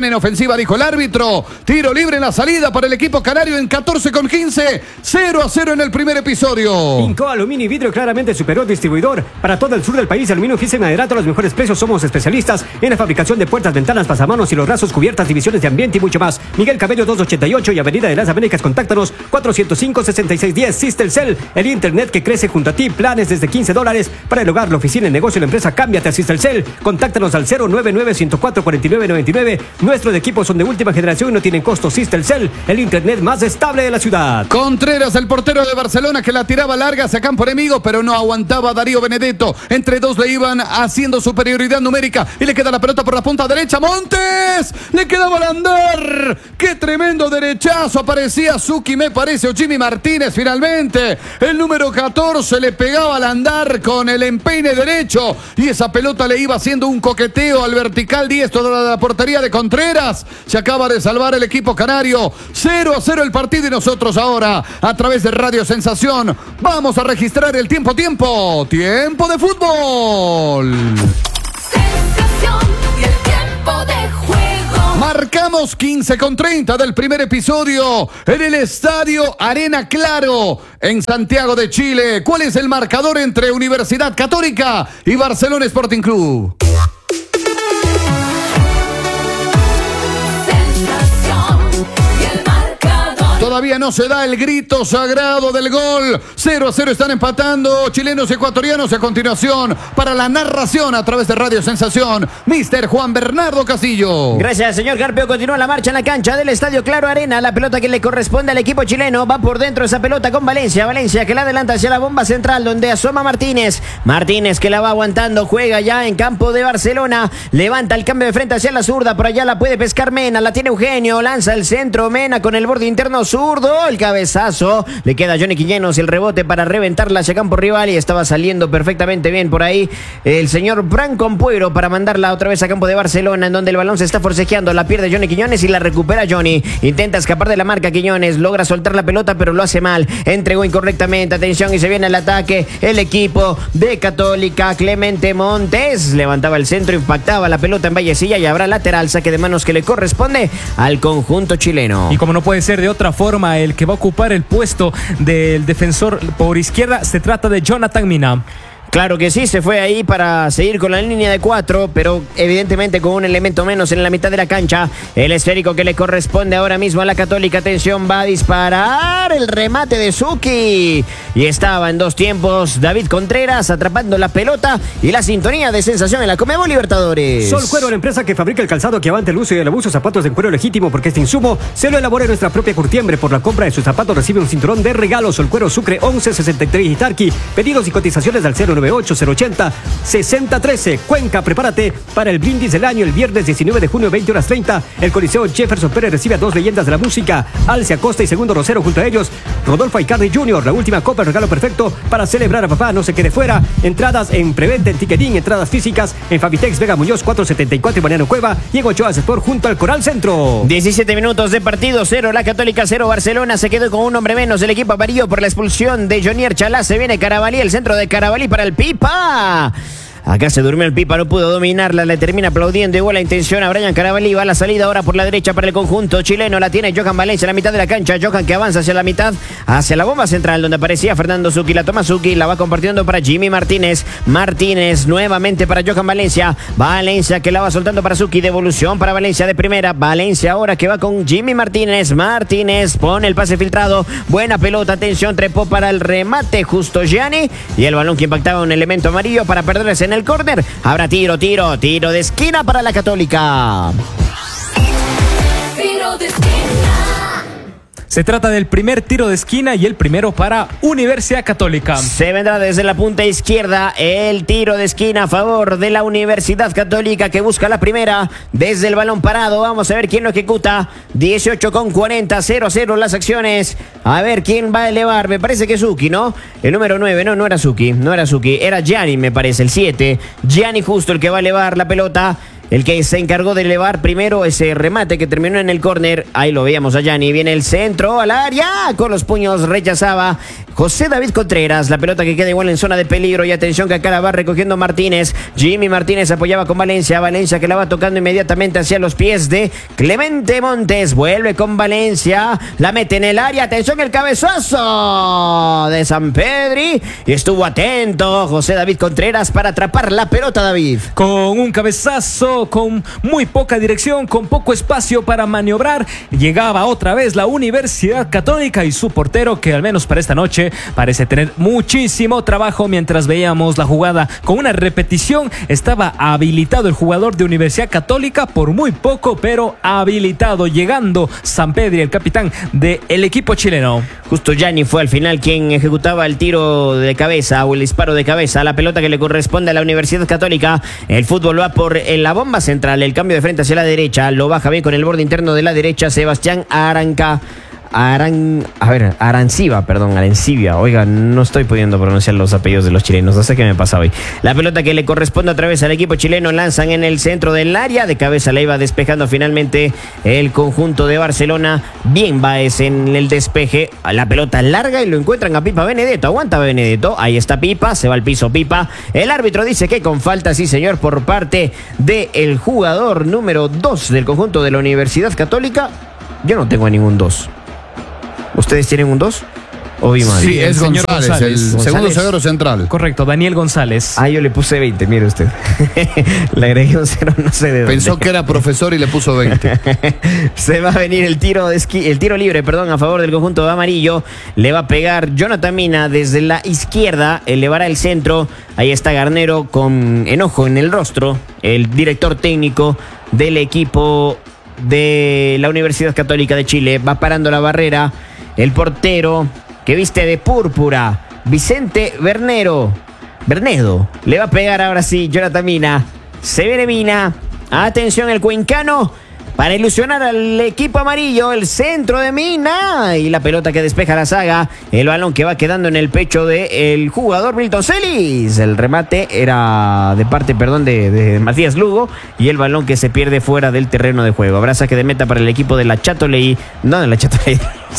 ofensiva, dijo el árbitro. Tiro libre en la salida para el equipo canario en catorce con quince. cero a cero en el primer episodio. Inco Aluminio y Vidrio, claramente superior distribuidor para todo el sur del país. Aluminio Gisen Maderato a los mejores precios. Somos especialistas en la fabricación de puertas, ventanas, pasamanos y los rasos, cubiertas, divisiones de ambiente y mucho más. Miguel Cabello doscientos ochenta y ocho y Avenida de las Américas. Contáctanos cuatrocientos cinco, sesenta y seis diez. Sistelcel, el internet que crece junto a ti. Planes desde quince dólares para el hogar, la oficina, el negocio, la empresa. Cámbiate a Sistelcel. Contáctanos al cero nueve nueve, ciento cuatro, cuarenta y nueve noventa y nueve. Nuestros equipos son de última generación y no tienen costo. Sistelcel, el internet más estable de la ciudad. Contreras, el portero de Barcelona, que la tiraba larga hacia campo enemigo, pero no aguantaba Darío Benedetto. Entre dos le iban haciendo superioridad numérica y le queda la pelota por la punta derecha. Montes, le quedaba al andar. ¡Qué tremendo derechazo! Aparecía Zucchi, me parece, o Jimmy Martínez finalmente. El número catorce le pegaba al andar con el empeine derecho y esa pelota le iba haciendo un coqueteo al vertical diestro de la portería de Contreras. Se acaba de salvar el equipo canario. cero a cero el partido y nosotros ahora, a través de Radio Sensación, vamos a registrar el tiempo, tiempo, tiempo de fútbol. Sensación y el tiempo de juego. Marcamos quince con treinta del primer episodio en el Estadio Arena Claro en Santiago de Chile. ¿Cuál es el marcador entre Universidad Católica y Barcelona Sporting Club? Todavía no se da el grito sagrado del gol. cero a cero están empatando chilenos y ecuatorianos. A continuación, para la narración a través de Radio Sensación, mister Juan Bernardo Castillo. Gracias, señor Carpio. Continúa la marcha en la cancha del Estadio Claro Arena. La pelota que le corresponde al equipo chileno. Va por dentro esa pelota con Valencia. Valencia que la adelanta hacia la bomba central, donde asoma Martínez. Martínez que la va aguantando. Juega ya en campo de Barcelona. Levanta el cambio de frente hacia la zurda. Por allá la puede pescar Mena. La tiene Eugenio. Lanza el centro. Mena con el borde interno zurdo. El cabezazo. Le queda a Johnny Quiñones el rebote para reventarla hacia campo rival. Y estaba saliendo perfectamente bien por ahí el señor Branco Ampuero para mandarla otra vez a campo de Barcelona, en donde el balón se está forcejeando. La pierde Johnny Quiñones y la recupera Johnny. Intenta escapar de la marca Quiñones. Logra soltar la pelota, pero lo hace mal. Entregó incorrectamente. Atención, y se viene el ataque. El equipo de Católica. Clemente Montes levantaba el centro, impactaba la pelota en Vallecilla y habrá lateral. Saque de manos que le corresponde al conjunto chileno. Y como no puede ser de otra forma, el que va a ocupar el puesto del defensor por izquierda se trata de Jonathan Mina. Claro que sí, se fue ahí para seguir con la línea de cuatro, pero evidentemente con un elemento menos en la mitad de la cancha. El esférico que le corresponde ahora mismo a la Católica. Atención, va a disparar el remate de Zucchi. Y estaba en dos tiempos David Contreras atrapando la pelota y la sintonía de Sensación en la Conmebol Libertadores. Sol Cuero, la empresa que fabrica el calzado que avante el uso y el abuso, zapatos de cuero legítimo, porque este insumo se lo elabora en nuestra propia curtiembre. Por la compra de sus zapatos recibe un cinturón de regalo. Sol Cuero, Sucre once sesenta y tres y Tarqui. Pedidos y cotizaciones al cero nueve ocho, cero ochenta, sesenta trece. Cuenca, prepárate para el brindis del año el viernes diecinueve de junio, veinte horas treinta. El Coliseo Jefferson Pérez recibe a dos leyendas de la música, Alce Acosta y Segundo Rosero. Junto a ellos, Rodolfo Aicardi junior La última copa, el regalo perfecto para celebrar a papá. No se quede fuera. Entradas en preventa en Ticketing, entradas físicas en Fabitex Vega Muñoz cuatrocientos setenta y cuatro y Mariano Cueva, y en Ochoa Sport junto al Coral Centro. diecisiete minutos de partido, cero la Católica, cero Barcelona. Se quedó con un hombre menos el equipo amarillo por la expulsión de Jonier Chalá. Se viene Carabalí, el centro de Carabalí para el Pipa. Acá se durmió el Pipa, no pudo dominarla, le termina aplaudiendo igual la intención a Brian Carabalí. Va a la salida ahora por la derecha para el conjunto chileno. La tiene Johan Valencia en la mitad de la cancha. Johan que avanza hacia la mitad, hacia la bomba central donde aparecía Fernando Zucchi. La toma Zucchi, la va compartiendo para Jimmy Martínez. Martínez nuevamente para Johan Valencia. Valencia que la va soltando para Zucchi. Devolución para Valencia de primera. Valencia ahora que va con Jimmy Martínez. Martínez pone el pase filtrado. Buena pelota, atención, trepó para el remate justo Gianni. Y el balón que impactaba un elemento amarillo para perderse en el córner. Habrá tiro, tiro, tiro de esquina para la Católica. Tiro de esquina. Se trata del primer tiro de esquina y el primero para Universidad Católica. Se vendrá desde la punta izquierda el tiro de esquina a favor de la Universidad Católica, que busca la primera desde el balón parado. Vamos a ver quién lo ejecuta. dieciocho con cuarenta, cero a cero las acciones. A ver quién va a elevar. Me parece que es Zucchi, ¿no? El número nueve, no, no era Zucchi, no era Zucchi, era Gianni, me parece, el siete. Gianni justo el que va a elevar la pelota. el que se encargó de elevar primero ese remate que terminó en el córner. Ahí lo veíamos a Gianni. Viene el centro al área. Con los puños rechazaba José David Contreras. La pelota que queda igual en zona de peligro. Y atención que acá la va recogiendo Martínez. Jimmy Martínez apoyaba con Valencia. Valencia que la va tocando inmediatamente hacia los pies de Clemente Montes. Vuelve con Valencia. La mete en el área. Atención el cabezazo de Sampedri. Y estuvo atento José David Contreras para atrapar la pelota, David. Con un cabezazo, con muy poca dirección, con poco espacio para maniobrar, llegaba otra vez la Universidad Católica y su portero, que al menos para esta noche parece tener muchísimo trabajo. Mientras veíamos la jugada con una repetición, estaba habilitado el jugador de Universidad Católica por muy poco, pero habilitado, llegando Sampedri, el capitán del equipo chileno. Justo Gianni fue al final quien ejecutaba el tiro de cabeza o el disparo de cabeza, la pelota que le corresponde a la Universidad Católica. El fútbol va por la bomba central, el cambio de frente hacia la derecha, lo baja bien con el borde interno de la derecha Sebastián Aranca. Aran, a ver, Arancibia, perdón, Arancibia. Oiga, no estoy pudiendo pronunciar los apellidos de los chilenos, no sé qué me pasa hoy. La pelota que le corresponde otra vez al equipo chileno, lanzan en el centro del área, de cabeza la iba despejando finalmente el conjunto de Barcelona. Bien Baez en el despeje, la pelota larga y lo encuentran a Pipa Benedetto. Aguanta Benedetto, ahí está Pipa, se va al piso Pipa. El árbitro dice que con falta, sí señor, por parte del jugador número dos del conjunto de la Universidad Católica. Yo no tengo ningún dos. ¿Ustedes tienen un dos? ¿O vi mal? Sí, es el señor González, González. el González. segundo zaguero central. Correcto, Daniel González. Ah, yo le puse veinte, mire usted. Le agregué un cero, no sé de dónde. Pensó que era profesor y le puso veinte. Se va a venir el tiro de esqui, el tiro libre, perdón, a favor del conjunto de amarillo. Le va a pegar Jonathan Mina desde la izquierda, elevará el centro. Ahí está Garnero con enojo en el rostro, el director técnico del equipo de la Universidad Católica de Chile. Va parando la barrera. El portero que viste de púrpura, Vicente Bernero, Bernedo, le va a pegar ahora sí Jonathan Mina. Se viene Mina. Atención el cuencano para ilusionar al equipo amarillo. El centro de Mina y la pelota que despeja la saga. El balón que va quedando en el pecho del jugador Milton Celis. El remate era de parte, perdón, de, de Matías Lugo. Y el balón que se pierde fuera del terreno de juego. Habrá saque de meta para el equipo de la Chatoleí. No, de la Chatoleí.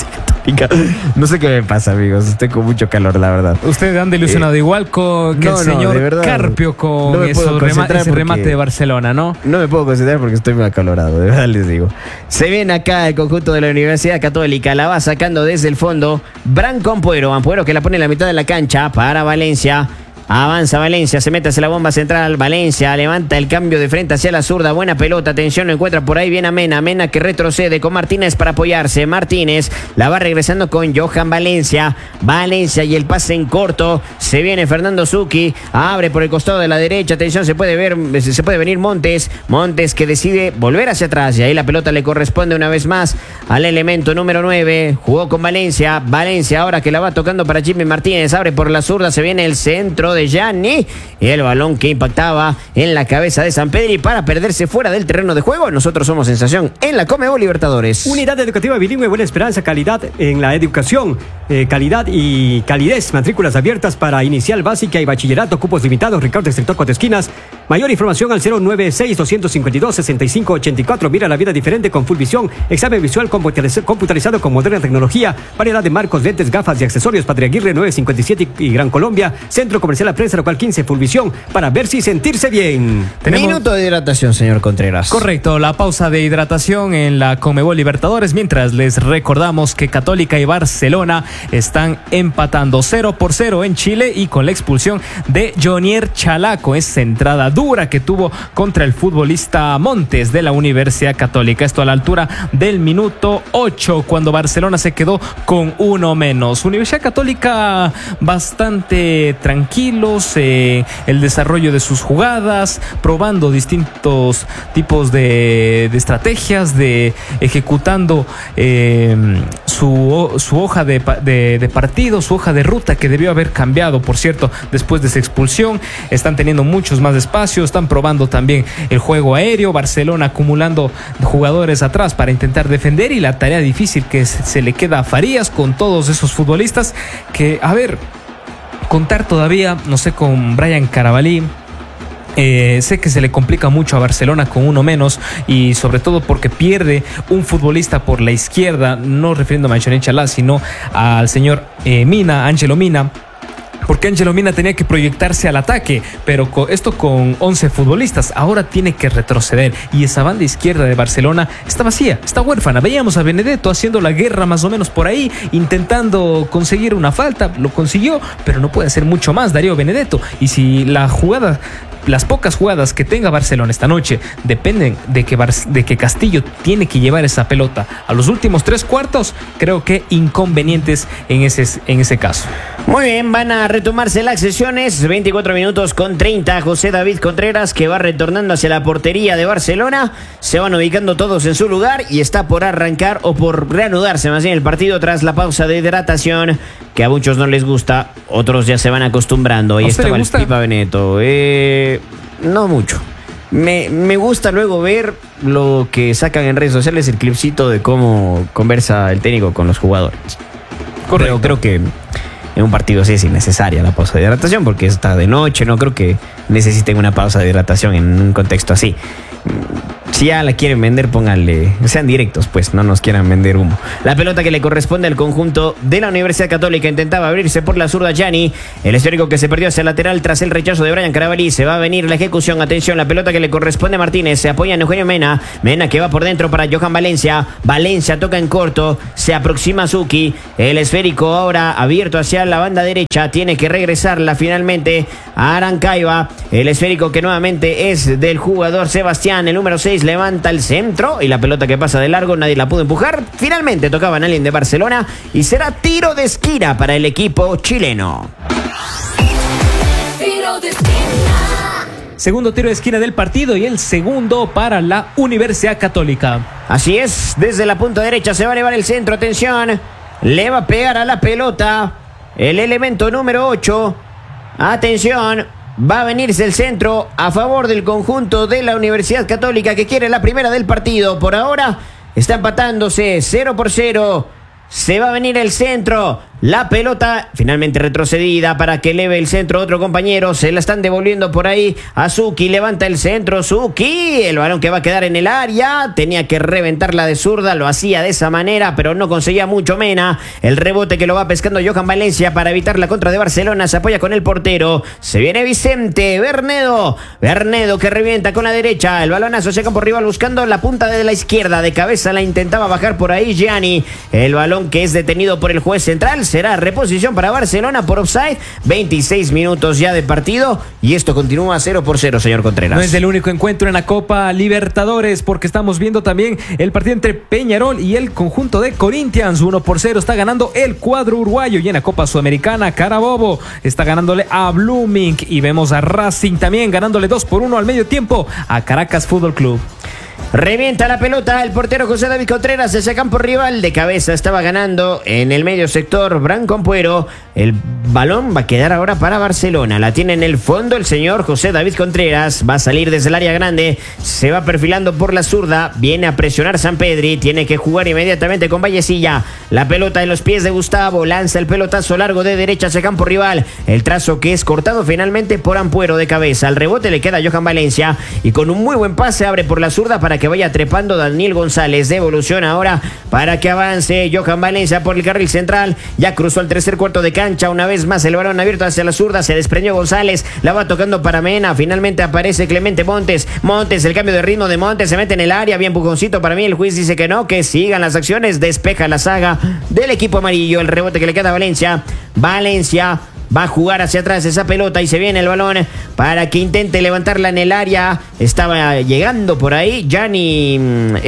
No sé qué me pasa, amigos. Estoy con mucho calor, la verdad. Ustedes han ilusionado Eh, igual con que no, el no, señor de verdad, Carpio con no me puedo esos rema- concentrar ese porque- remate de Barcelona, ¿no? No me puedo concentrar porque estoy muy acalorado, de verdad les digo. Se viene acá el conjunto de la Universidad Católica, la va sacando desde el fondo Branco Ampuero, Ampuero que la pone en la mitad de la cancha para Valencia. Avanza Valencia, se mete hacia la bomba central. Valencia levanta el cambio de frente hacia la zurda. Buena pelota, atención, lo encuentra por ahí bien a Mena. Mena que retrocede con Martínez para apoyarse. Martínez la va regresando con Johan Valencia. Valencia y el pase en corto. Se viene Fernando Zucchi. Abre por el costado de la derecha. Atención, se puede ver, se puede venir Montes. Montes que decide volver hacia atrás. Y ahí la pelota le corresponde una vez más al elemento número nueve. Jugó con Valencia. Valencia ahora que la va tocando para Jimmy Martínez. Abre por la zurda. Se viene el centro de Gianni y el balón que impactaba en la cabeza de Sampedri para perderse fuera del terreno de juego. Nosotros somos sensación en la Conmebol Libertadores. Unidad Educativa Bilingüe Buena Esperanza, calidad en la educación, eh, calidad y calidez, matrículas abiertas para inicial básica y bachillerato, cupos limitados, Ricardo Extractor Cuatro Esquinas. Mayor información al cero nueve seis, dos cinco dos, seis cinco ocho cuatro. Mira la vida diferente con Full Visión, examen visual computariz- computarizado con moderna tecnología, variedad de marcos, lentes, gafas y accesorios. Padre Aguirre nueve cincuenta y siete y Gran Colombia, Centro Comercial La Prensa, local quince, Full Visión, para verse y sentirse bien. Tenemos- Minuto de hidratación, señor Contreras. Correcto, la pausa de hidratación en la Conmebol Libertadores, mientras les recordamos que Católica y Barcelona están empatando cero por cero en Chile y con la expulsión de Jonier Chalaco, esa entrada dura que tuvo contra el futbolista Montes de la Universidad Católica. Esto a la altura del minuto ocho, cuando Barcelona se quedó con uno menos. Universidad Católica bastante tranquilos, eh, el desarrollo de sus jugadas, probando distintos tipos de, de estrategias, de ejecutando eh, su, su hoja de, de, de partido, su hoja de ruta que debió haber cambiado, por cierto, después de esa expulsión. Están teniendo muchos más espacios, están probando también el juego aéreo. Barcelona acumulando jugadores atrás para intentar defender, y la tarea difícil que se, se le queda a Farías con todos esos futbolistas que, a ver, contar todavía, no sé, con Brian Carabalí, Eh, sé que se le complica mucho a Barcelona con uno menos y sobre todo porque pierde un futbolista por la izquierda, no refiriéndome a Anthony Chalá, sino al señor eh, Mina, Ángelo Mina. Porque Ángelo Mina tenía que proyectarse al ataque, pero con esto con once futbolistas, ahora tiene que retroceder y esa banda izquierda de Barcelona está vacía, está huérfana. Veíamos a Benedetto haciendo la guerra más o menos por ahí, intentando conseguir una falta, lo consiguió, pero no puede hacer mucho más Darío Benedetto. Y si la jugada, las pocas jugadas que tenga Barcelona esta noche dependen de que, Bar- de que Castillo tiene que llevar esa pelota a los últimos tres cuartos, creo que inconvenientes en ese, en ese caso. Muy bien, van a retomarse las sesiones, veinticuatro minutos con treinta, José David Contreras que va retornando hacia la portería de Barcelona, se van ubicando todos en su lugar y está por arrancar o por reanudarse más bien el partido tras la pausa de hidratación que a muchos no les gusta, otros ya se van acostumbrando. Ahí estaba el Pipa Benedetto, eh, no mucho. Me, me gusta luego ver lo que sacan en redes sociales, el clipcito de cómo conversa el técnico con los jugadores. Correcto. Creo, creo que en un partido así es innecesaria la pausa de hidratación porque está de noche, no creo que necesiten una pausa de hidratación en un contexto así. Si ya la quieren vender, pónganle, sean directos, pues no nos quieran vender humo. La pelota que le corresponde al conjunto de la Universidad Católica intentaba abrirse por la zurda Gianni, el esférico que se perdió hacia el lateral tras el rechazo de Brian Carabalí. Se va a venir la ejecución, atención, la pelota que le corresponde a Martínez, se apoya en Eugenio Mena, Mena que va por dentro para Johan Valencia, Valencia toca en corto, se aproxima a Zucchi, el esférico ahora abierto hacia la banda derecha, tiene que regresarla finalmente a Arancaiba, el esférico que nuevamente es del jugador Sebastián, el número seis, levanta el centro y la pelota que pasa de largo, nadie la pudo empujar. Finalmente tocaban a alguien de Barcelona y será tiro de esquina para el equipo chileno. Tiro de esquina. Segundo tiro de esquina del partido y el segundo para la Universidad Católica. Así es, desde la punta derecha se va a elevar el centro, atención, le va a pegar a la pelota el elemento número ocho, atención. Va a venirse el centro a favor del conjunto de la Universidad Católica que quiere la primera del partido. Por ahora está empatándose cero por cero. Se va a venir el centro. La pelota finalmente retrocedida para que eleve el centro otro compañero. Se la están devolviendo por ahí a Zucchi. Levanta el centro Zucchi. El balón que va a quedar en el área. Tenía que reventarla de zurda. Lo hacía de esa manera, pero no conseguía mucho Mena. El rebote que lo va pescando Johan Valencia para evitar la contra de Barcelona. Se apoya con el portero. Se viene Vicente Bernedo. Bernedo que revienta con la derecha. El balonazo hacia campo rival buscando la punta de la izquierda. De cabeza la intentaba bajar por ahí Gianni. El balón que es detenido por el juez central. Será reposición para Barcelona por offside. veintiséis minutos ya de partido y esto continúa cero por cero, señor Contreras. No es el único encuentro en la Copa Libertadores porque estamos viendo también el partido entre Peñarol y el conjunto de Corinthians. uno por cero está ganando el cuadro uruguayo y en la Copa Sudamericana Carabobo está ganándole a Blooming y vemos a Racing también ganándole dos por uno al medio tiempo a Caracas Fútbol Club. Revienta la pelota el portero José David Contreras hacia campo rival. De cabeza estaba ganando en el medio sector Branco Ampuero. El balón va a quedar ahora para Barcelona. La tiene en el fondo el señor José David Contreras. Va a salir desde el área grande. Se va perfilando por la zurda. Viene a presionar Sampedri. Tiene que jugar inmediatamente con Vallecilla. La pelota en los pies de Gustavo. Lanza el pelotazo largo de derecha hacia campo rival. El trazo que es cortado finalmente por Ampuero de cabeza. Al rebote le queda Johan Valencia. Y con un muy buen pase abre por la zurda para que vaya trepando Daniel González. Devolución ahora para que avance Johan Valencia por el carril central. Ya cruzó al tercer cuarto de cancha. Una vez más el balón abierto hacia la zurda. Se desprendió González. La va tocando para Mena. Finalmente aparece Clemente Montes. Montes, el cambio de ritmo de Montes. Se mete en el área. Bien pujoncito para mí. El juez dice que no. Que sigan las acciones. Despeja la saga del equipo amarillo. El rebote que le queda a Valencia. Valencia va a jugar hacia atrás esa pelota y se viene el balón para que intente levantarla en el área. Estaba llegando por ahí Gianni,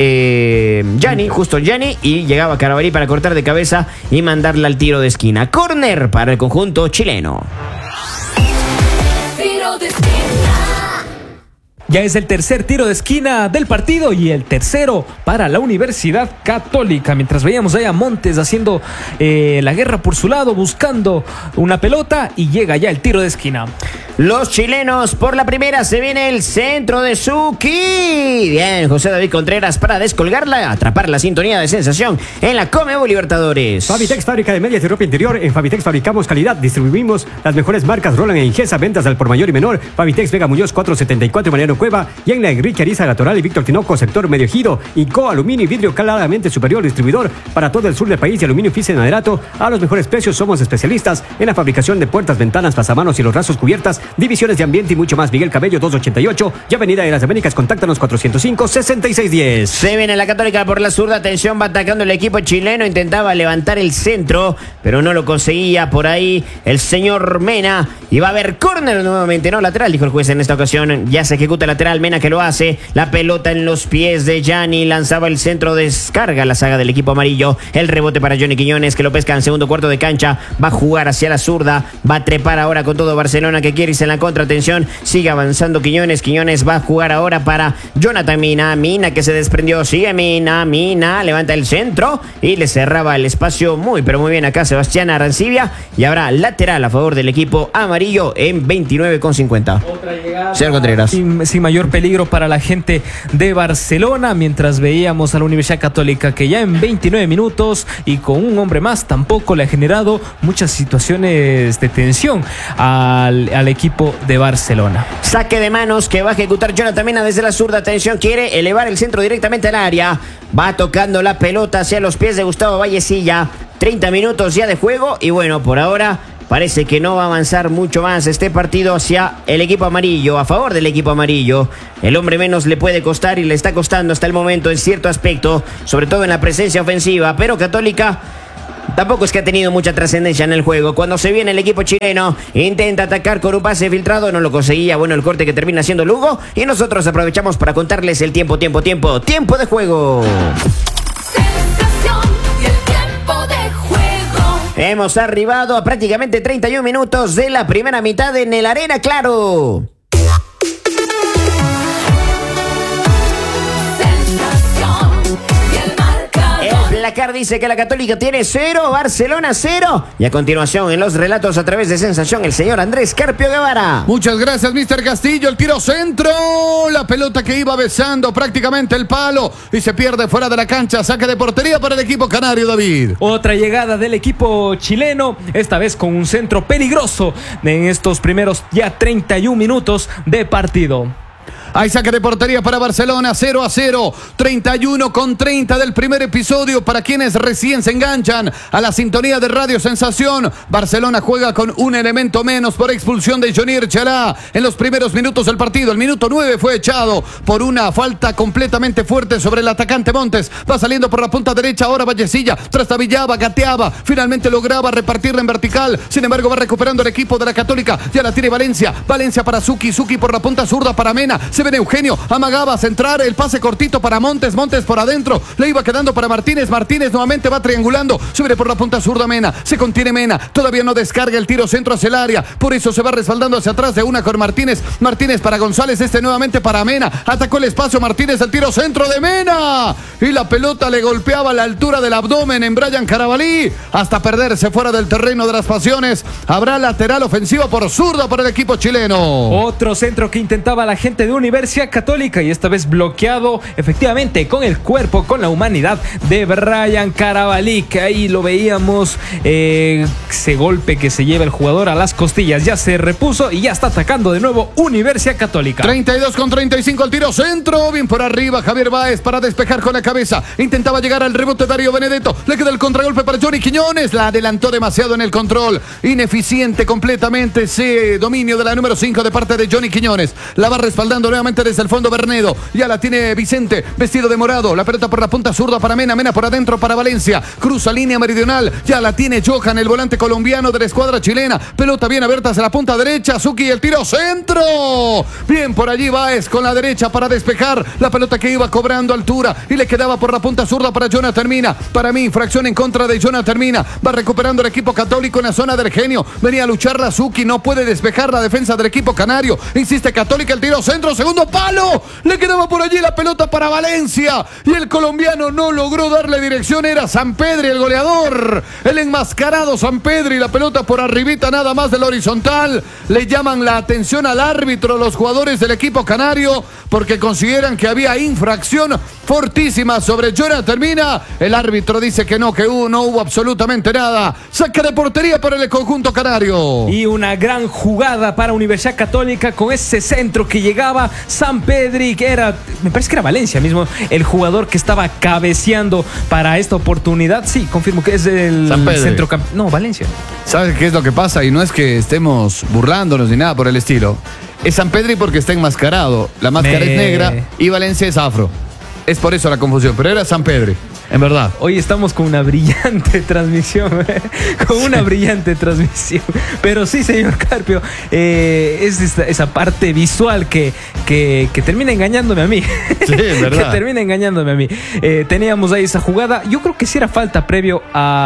eh, Gianni, justo Gianni, y llegaba Carabalí para cortar de cabeza y mandarla al tiro de esquina. Córner para el conjunto chileno. Tiro de esquina. Ya es el tercer tiro de esquina del partido y el tercero para la Universidad Católica. Mientras veíamos ahí a Montes haciendo eh, la guerra por su lado, buscando una pelota, y llega ya el tiro de esquina. Los chilenos por la primera, se viene el centro de Suki. Bien, José David Contreras para descolgarla, atrapar la sintonía de sensación en la Conmebol Libertadores. Fabitex, fábrica de medias de ropa interior. En Fabitex fabricamos calidad, distribuimos las mejores marcas Roland e Ingesa, ventas al por mayor y menor. Fabitex Vega Muñoz cuatrocientos setenta y cuatro, Mariano Cueva, y en la Enrique Ariza Latoral y Víctor Tinoco, sector Medio Ejido. Inco, aluminio y vidrio claramente superior, distribuidor para todo el sur del país, y aluminio Fisen Aderato a los mejores precios. Somos especialistas en la fabricación de puertas, ventanas, pasamanos y los rasos cubiertas, divisiones de ambiente y mucho más. Miguel Cabello doscientos ochenta y ocho y Avenida de las Américas, contáctanos cuatrocientos cinco, sesenta y seis diez. Se viene la Católica por la zurda, atención, va atacando el equipo chileno, intentaba levantar el centro, pero no lo conseguía. Por ahí el señor Mena, y va a haber córner nuevamente, no lateral, dijo el juez en esta ocasión. Ya se ejecuta lateral, Mena que lo hace, la pelota en los pies de Gianni, lanzaba el centro, descarga la saga del equipo amarillo, el rebote para Johnny Quiñones, que lo pesca en segundo cuarto de cancha, va a jugar hacia la zurda, va a trepar ahora con todo Barcelona, que quiere irse en la contra. Atención, sigue avanzando Quiñones, Quiñones va a jugar ahora para Jonathan Mina, Mina que se desprendió, sigue Mina, Mina levanta el centro y le cerraba el espacio muy pero muy bien acá Sebastián Arancibia, y habrá lateral a favor del equipo amarillo en veintinueve con cincuenta. Otra llegada Señor Contreras. sin, sin mayor peligro para la gente de Barcelona, mientras veíamos a la Universidad Católica que ya en veintinueve minutos y con un hombre más tampoco le ha generado muchas situaciones de tensión al, al equipo de Barcelona. Saque de manos que va a ejecutar Jonathan Mina desde la zurda. Atención, quiere elevar el centro directamente al área, va tocando la pelota hacia los pies de Gustavo Vallecilla. Treinta minutos ya de juego y bueno, por ahora parece que no va a avanzar mucho más este partido hacia el equipo amarillo, a favor del equipo amarillo. El hombre menos le puede costar y le está costando hasta el momento en cierto aspecto, sobre todo en la presencia ofensiva, pero Católica tampoco es que ha tenido mucha trascendencia en el juego. Cuando se viene el equipo chileno, intenta atacar con un pase filtrado, no lo conseguía. Bueno, el corte que termina siendo Lugo, y nosotros aprovechamos para contarles el tiempo, tiempo, tiempo, tiempo de juego. Sensación y el tiempo de juego. Hemos arribado a prácticamente treinta y un minutos de la primera mitad en el Arena Claro. Sensación y el marcador. El placar dice que la Católica tiene cero, Barcelona cero. Y a continuación, en los relatos a través de Sensación, el señor Andrés Carpio Guevara. Muchas gracias, mister Castillo. El tiro centro. La pelota que iba besando prácticamente el palo y se pierde fuera de la cancha. Saque de portería para el equipo canario, David. Otra llegada del equipo chileno, esta vez con un centro peligroso en estos primeros ya treinta y un minutos de partido. Hay saque de portería para Barcelona, cero a cero, treinta y uno con treinta del primer episodio. Para quienes recién se enganchan a la sintonía de Radio Sensación, Barcelona juega con un elemento menos por expulsión de Jonir Chalá en los primeros minutos del partido. El minuto nueve fue echado por una falta completamente fuerte sobre el atacante Montes. Va saliendo por la punta derecha ahora Vallecilla, trastabillaba, gateaba, finalmente lograba repartirla en vertical. Sin embargo, va recuperando el equipo de la Católica. Ya la tiene Valencia, Valencia para Suki, Suki por la punta zurda para Mena. Se ven Eugenio, amagaba a centrar, el pase cortito para Montes, Montes por adentro, le iba quedando para Martínez, Martínez nuevamente va triangulando, sube por la punta zurda Mena, se contiene Mena, todavía no descarga el tiro centro hacia el área, por eso se va respaldando hacia atrás de una con Martínez, Martínez para González, este nuevamente para Mena, atacó el espacio Martínez, el tiro centro de Mena, y la pelota le golpeaba a la altura del abdomen en Brian Carabalí, hasta perderse fuera del terreno de las pasiones. Habrá lateral ofensiva por zurda para el equipo chileno. Otro centro que intentaba la gente de Universidad Católica y esta vez bloqueado efectivamente con el cuerpo, con la humanidad de Brian Carabalí, que ahí lo veíamos, eh, ese golpe que se lleva el jugador a las costillas, ya se repuso y ya está atacando de nuevo Universidad Católica. treinta y dos con treinta y cinco el tiro centro, bien por arriba Javier Báez para despejar con la cabeza, intentaba llegar al rebote Darío Benedetto, le queda el contragolpe para Johnny Quiñones, la adelantó demasiado en el control, ineficiente completamente ese dominio de la número cinco de parte de Johnny Quiñones, la va respaldando nuevamente desde el fondo Bernedo, ya la tiene Vicente, vestido de morado, la pelota por la punta zurda para Mena, Mena por adentro para Valencia, cruza línea meridional, ya la tiene Johan, el volante colombiano de la escuadra chilena, pelota bien abierta hacia la punta derecha, Suki, el tiro centro, bien por allí Báez con la derecha para despejar, la pelota que iba cobrando altura y le quedaba por la punta zurda para Jonathan Mina, para mí infracción en contra de Jonathan Mina, va recuperando el equipo católico en la zona del Genio, venía a luchar la Suki, no puede despejar la defensa del equipo canario, insiste Católica, el tiro centro, segundo segundo palo. Le quedaba por allí la pelota para Valencia. Y el colombiano no logró darle dirección. Era Sampedri el goleador. El enmascarado Sampedri. La pelota por arribita nada más del horizontal. Le llaman la atención al árbitro los jugadores del equipo canario porque consideran que había infracción fortísima sobre Jonathan Mina. El árbitro dice que no, que hubo, no hubo absolutamente nada. Saque de portería para el conjunto canario. Y una gran jugada para Universidad Católica con ese centro que llegaba Sampedri, que era, me parece que era Valencia mismo, el jugador que estaba cabeceando para esta oportunidad. Sí, confirmo que es el centrocampista. No, Valencia. ¿Sabes qué es lo que pasa? Y no es que estemos burlándonos ni nada por el estilo. Es Sampedri porque está enmascarado. La máscara Me... es negra y Valencia es afro. Es por eso la confusión, pero era Sampedri, en verdad. Hoy estamos con una brillante transmisión, ¿eh? con una brillante transmisión. Pero sí, señor Carpio, eh, es esa, esa parte visual que, que, que termina engañándome a mí. Sí, es verdad. que termina engañándome a mí. Eh, teníamos ahí esa jugada. Yo creo que sí era falta previo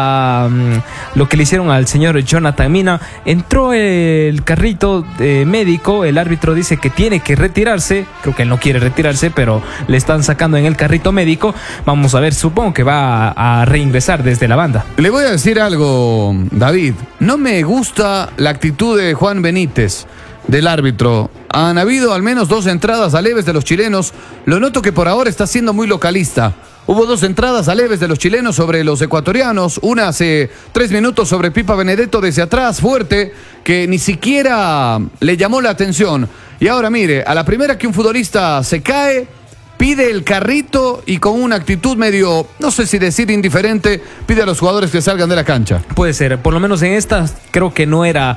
a um, lo que le hicieron al señor Jonathan Mina. Entró el carrito eh, médico, el árbitro dice que tiene que retirarse. Creo que él no quiere retirarse, pero le están sacando en el carrito médico. Vamos a ver, supongo que va a, a reingresar desde la banda. Le voy a decir algo, David. No me gusta la actitud de Juan Benítez, del árbitro. Han habido al menos dos entradas a leves de los chilenos. Lo noto que por ahora está siendo muy localista. Hubo dos entradas a leves de los chilenos sobre los ecuatorianos. Una hace tres minutos sobre Pipa Benedetto desde atrás, fuerte, que ni siquiera le llamó la atención. Y ahora mire, a la primera que un futbolista se cae, pide el carrito y con una actitud medio, no sé si decir indiferente, pide a los jugadores que salgan de la cancha. Puede ser, por lo menos en esta creo que no era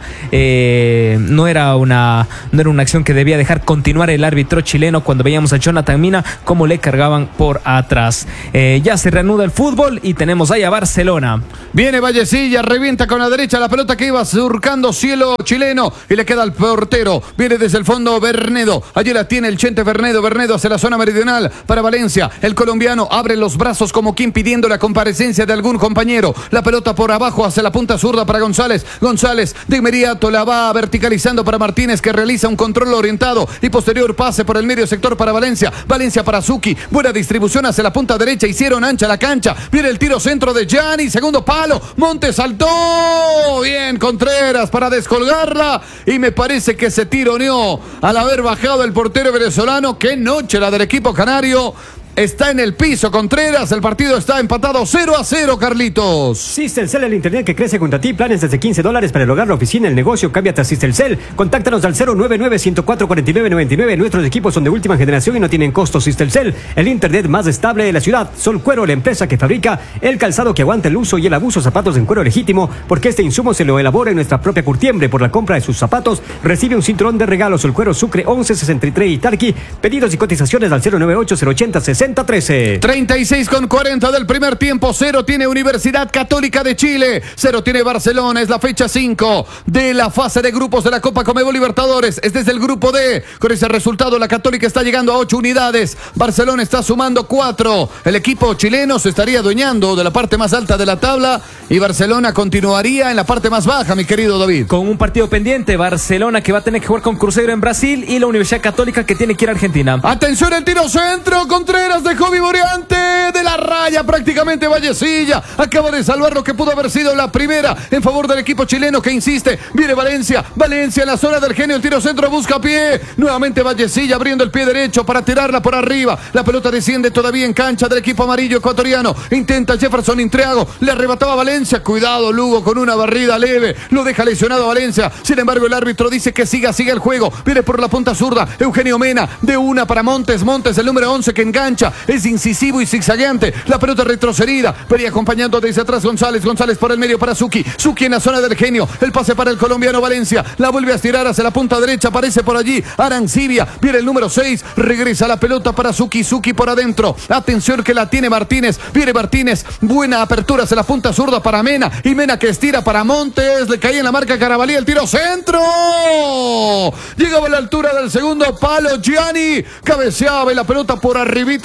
eh, no era una no era una acción que debía dejar continuar el árbitro chileno cuando veíamos a Jonathan Mina como le cargaban por atrás. Eh, ya se reanuda el fútbol y tenemos ahí a Barcelona. Viene Vallecilla, revienta con la derecha la pelota que iba surcando cielo chileno y le queda al portero. Viene desde el fondo Bernedo, allí la tiene el Chente Bernedo, Bernedo hacia la zona meridional para Valencia. El colombiano abre los brazos como quien pidiendo la comparecencia de algún compañero. La pelota por abajo hacia la punta zurda para González. González de inmediato la va verticalizando para Martínez, que realiza un control orientado y posterior pase por el medio sector para Valencia. Valencia para Zucchi. Buena distribución hacia la punta derecha. Hicieron ancha la cancha. Viene el tiro centro de Gianni. Segundo palo. Montes saltó. Bien Contreras para descolgarla. Y me parece que se tironeó al haber bajado el portero venezolano. Qué noche la del equipo canario. Está en el piso Contreras, el partido está empatado cero a cero, Carlitos. Systelcel, el internet que crece junto a ti, planes desde quince dólares para el hogar, la oficina, el negocio, cámbiate a Systelcel. Contáctanos al cero nueve nueve, uno cuatro cuatro nueve nueve nueve. Nuestros equipos son de última generación y no tienen costos. Systelcel, el internet más estable de la ciudad. Sol Cuero, la empresa que fabrica el calzado que aguanta el uso y el abuso, zapatos en cuero legítimo, porque este insumo se lo elabora en nuestra propia curtiembre. Por la compra de sus zapatos, recibe un cinturón de regalo. Sol Cuero Sucre once sesenta y tres y Tarqui. Pedidos y cotizaciones al cero nueve ocho, cero ochenta, sesenta trece. treinta y seis con cuarenta del primer tiempo. Cero tiene Universidad Católica de Chile. Cero tiene Barcelona. Es la fecha cinco de la fase de grupos de la Copa Conmebol Libertadores. Es desde el grupo D. Con ese resultado, la Católica está llegando a ocho unidades. Barcelona está sumando cuatro. El equipo chileno se estaría adueñando de la parte más alta de la tabla y Barcelona continuaría en la parte más baja, mi querido David. Con un partido pendiente, Barcelona que va a tener que jugar con Cruzeiro en Brasil y la Universidad Católica que tiene que ir a Argentina. Atención, el tiro centro. Contreras dejó vivoreante de la raya prácticamente Vallecilla. Acaba de salvar lo que pudo haber sido la primera en favor del equipo chileno que insiste. Viene Valencia. Valencia en la zona del genio. El tiro centro busca pie. Nuevamente Vallecilla abriendo el pie derecho para tirarla por arriba. La pelota desciende todavía en cancha del equipo amarillo ecuatoriano. Intenta Jefferson Intriago. Le arrebataba a Valencia. Cuidado Lugo con una barrida leve. Lo deja lesionado a Valencia. Sin embargo el árbitro dice que siga, siga el juego. Viene por la punta zurda. Eugenio Mena de una para Montes. Montes el número once que engancha. Es incisivo y zigzagueante. La pelota retrocedida. Venía acompañando desde atrás González. González por el medio para Zucchi. Zucchi en la zona del genio. El pase para el colombiano Valencia. La vuelve a estirar hacia la punta derecha. Aparece por allí Arancibia. Viene el número seis. Regresa la pelota para Zucchi. Zucchi por adentro. Atención que la tiene Martínez. Viene Martínez. Buena apertura hacia la punta zurda para Mena. Y Mena que estira para Montes. Le caía en la marca Carabalí. El tiro centro. Llegaba a la altura del segundo palo. Gianni cabeceaba y la pelota por arribita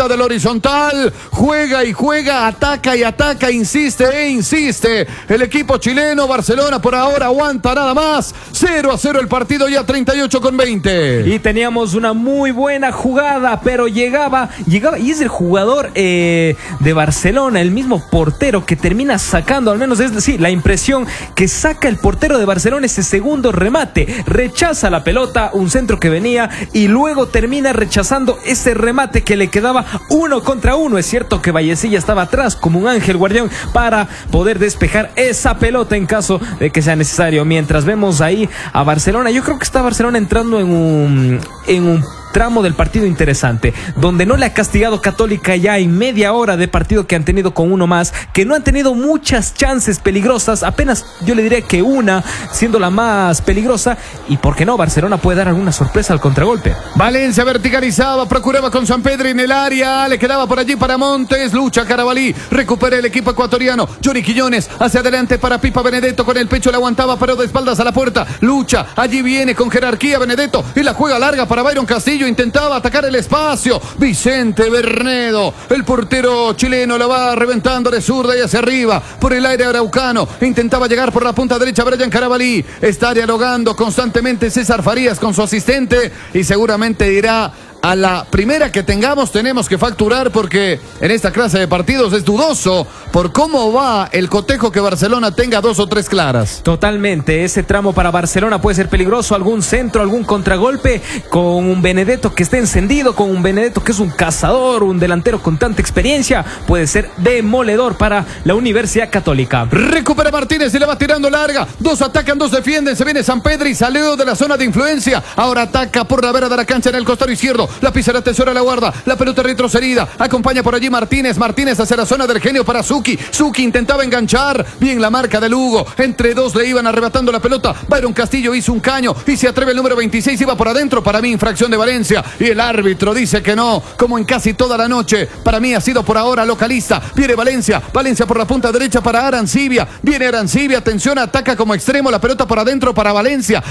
del horizontal. Juega y juega, ataca y ataca, insiste e insiste. El equipo chileno, Barcelona por ahora aguanta nada más. cero a cero el partido ya treinta y ocho con veinte. Y teníamos una muy buena jugada, pero llegaba, llegaba, y es el jugador eh, de Barcelona, el mismo portero que termina sacando, al menos es decir, la impresión que saca el portero de Barcelona ese segundo remate, rechaza la pelota, un centro que venía y luego termina rechazando ese remate que le quedaba uno contra uno. Es cierto que Vallecilla estaba atrás como un ángel guardián para poder despejar esa pelota en caso de que sea necesario. Mientras vemos ahí a Barcelona, yo creo que está Barcelona entrando en un en un tramo del partido interesante, donde no le ha castigado Católica ya en media hora de partido que han tenido con uno más, que no han tenido muchas chances peligrosas, apenas yo le diría que una, siendo la más peligrosa, y por qué no, Barcelona puede dar alguna sorpresa al contragolpe. Valencia verticalizaba, procuraba con San Pedro en el área, le quedaba por allí para Montes, lucha Carabalí, recupera el equipo ecuatoriano, Johnny Quiñones hacia adelante para Pipa Benedetto, con el pecho le aguantaba pero de espaldas a la puerta, lucha, allí viene con jerarquía Benedetto y la juega larga para Byron Castillo, intentaba atacar el espacio, Vicente Bernedo, el portero chileno la va reventando de zurda y hacia arriba, por el aire araucano, intentaba llegar por la punta derecha Brian Carabalí, está dialogando constantemente César Farías con su asistente y seguramente dirá: a la primera que tengamos tenemos que facturar, porque en esta clase de partidos es dudoso por cómo va el cotejo que Barcelona tenga dos o tres claras. Totalmente, ese tramo para Barcelona puede ser peligroso, algún centro, algún contragolpe con un Benedetto que esté encendido, con un Benedetto que es un cazador, un delantero con tanta experiencia, puede ser demoledor para la Universidad Católica. Recupera Martínez y le va tirando larga, dos atacan, dos defienden, se viene San Pedro y salió de la zona de influencia, ahora ataca por la vera de la cancha en el costado izquierdo, la pisa la tesora, la guarda, la pelota retrocedida, acompaña por allí Martínez, Martínez hacia la zona del genio para Zucchi, Zucchi intentaba enganchar, bien la marca de Lugo, entre dos le iban arrebatando la pelota, Byron Castillo hizo un caño y se atreve el número veintiséis, iba por adentro, para mí infracción de Valencia y el árbitro dice que no, como en casi toda la noche, para mí ha sido por ahora localista, viene Valencia, Valencia por la punta derecha para Arancibia, viene Arancibia, atención, ataca como extremo, la pelota por adentro para Valencia,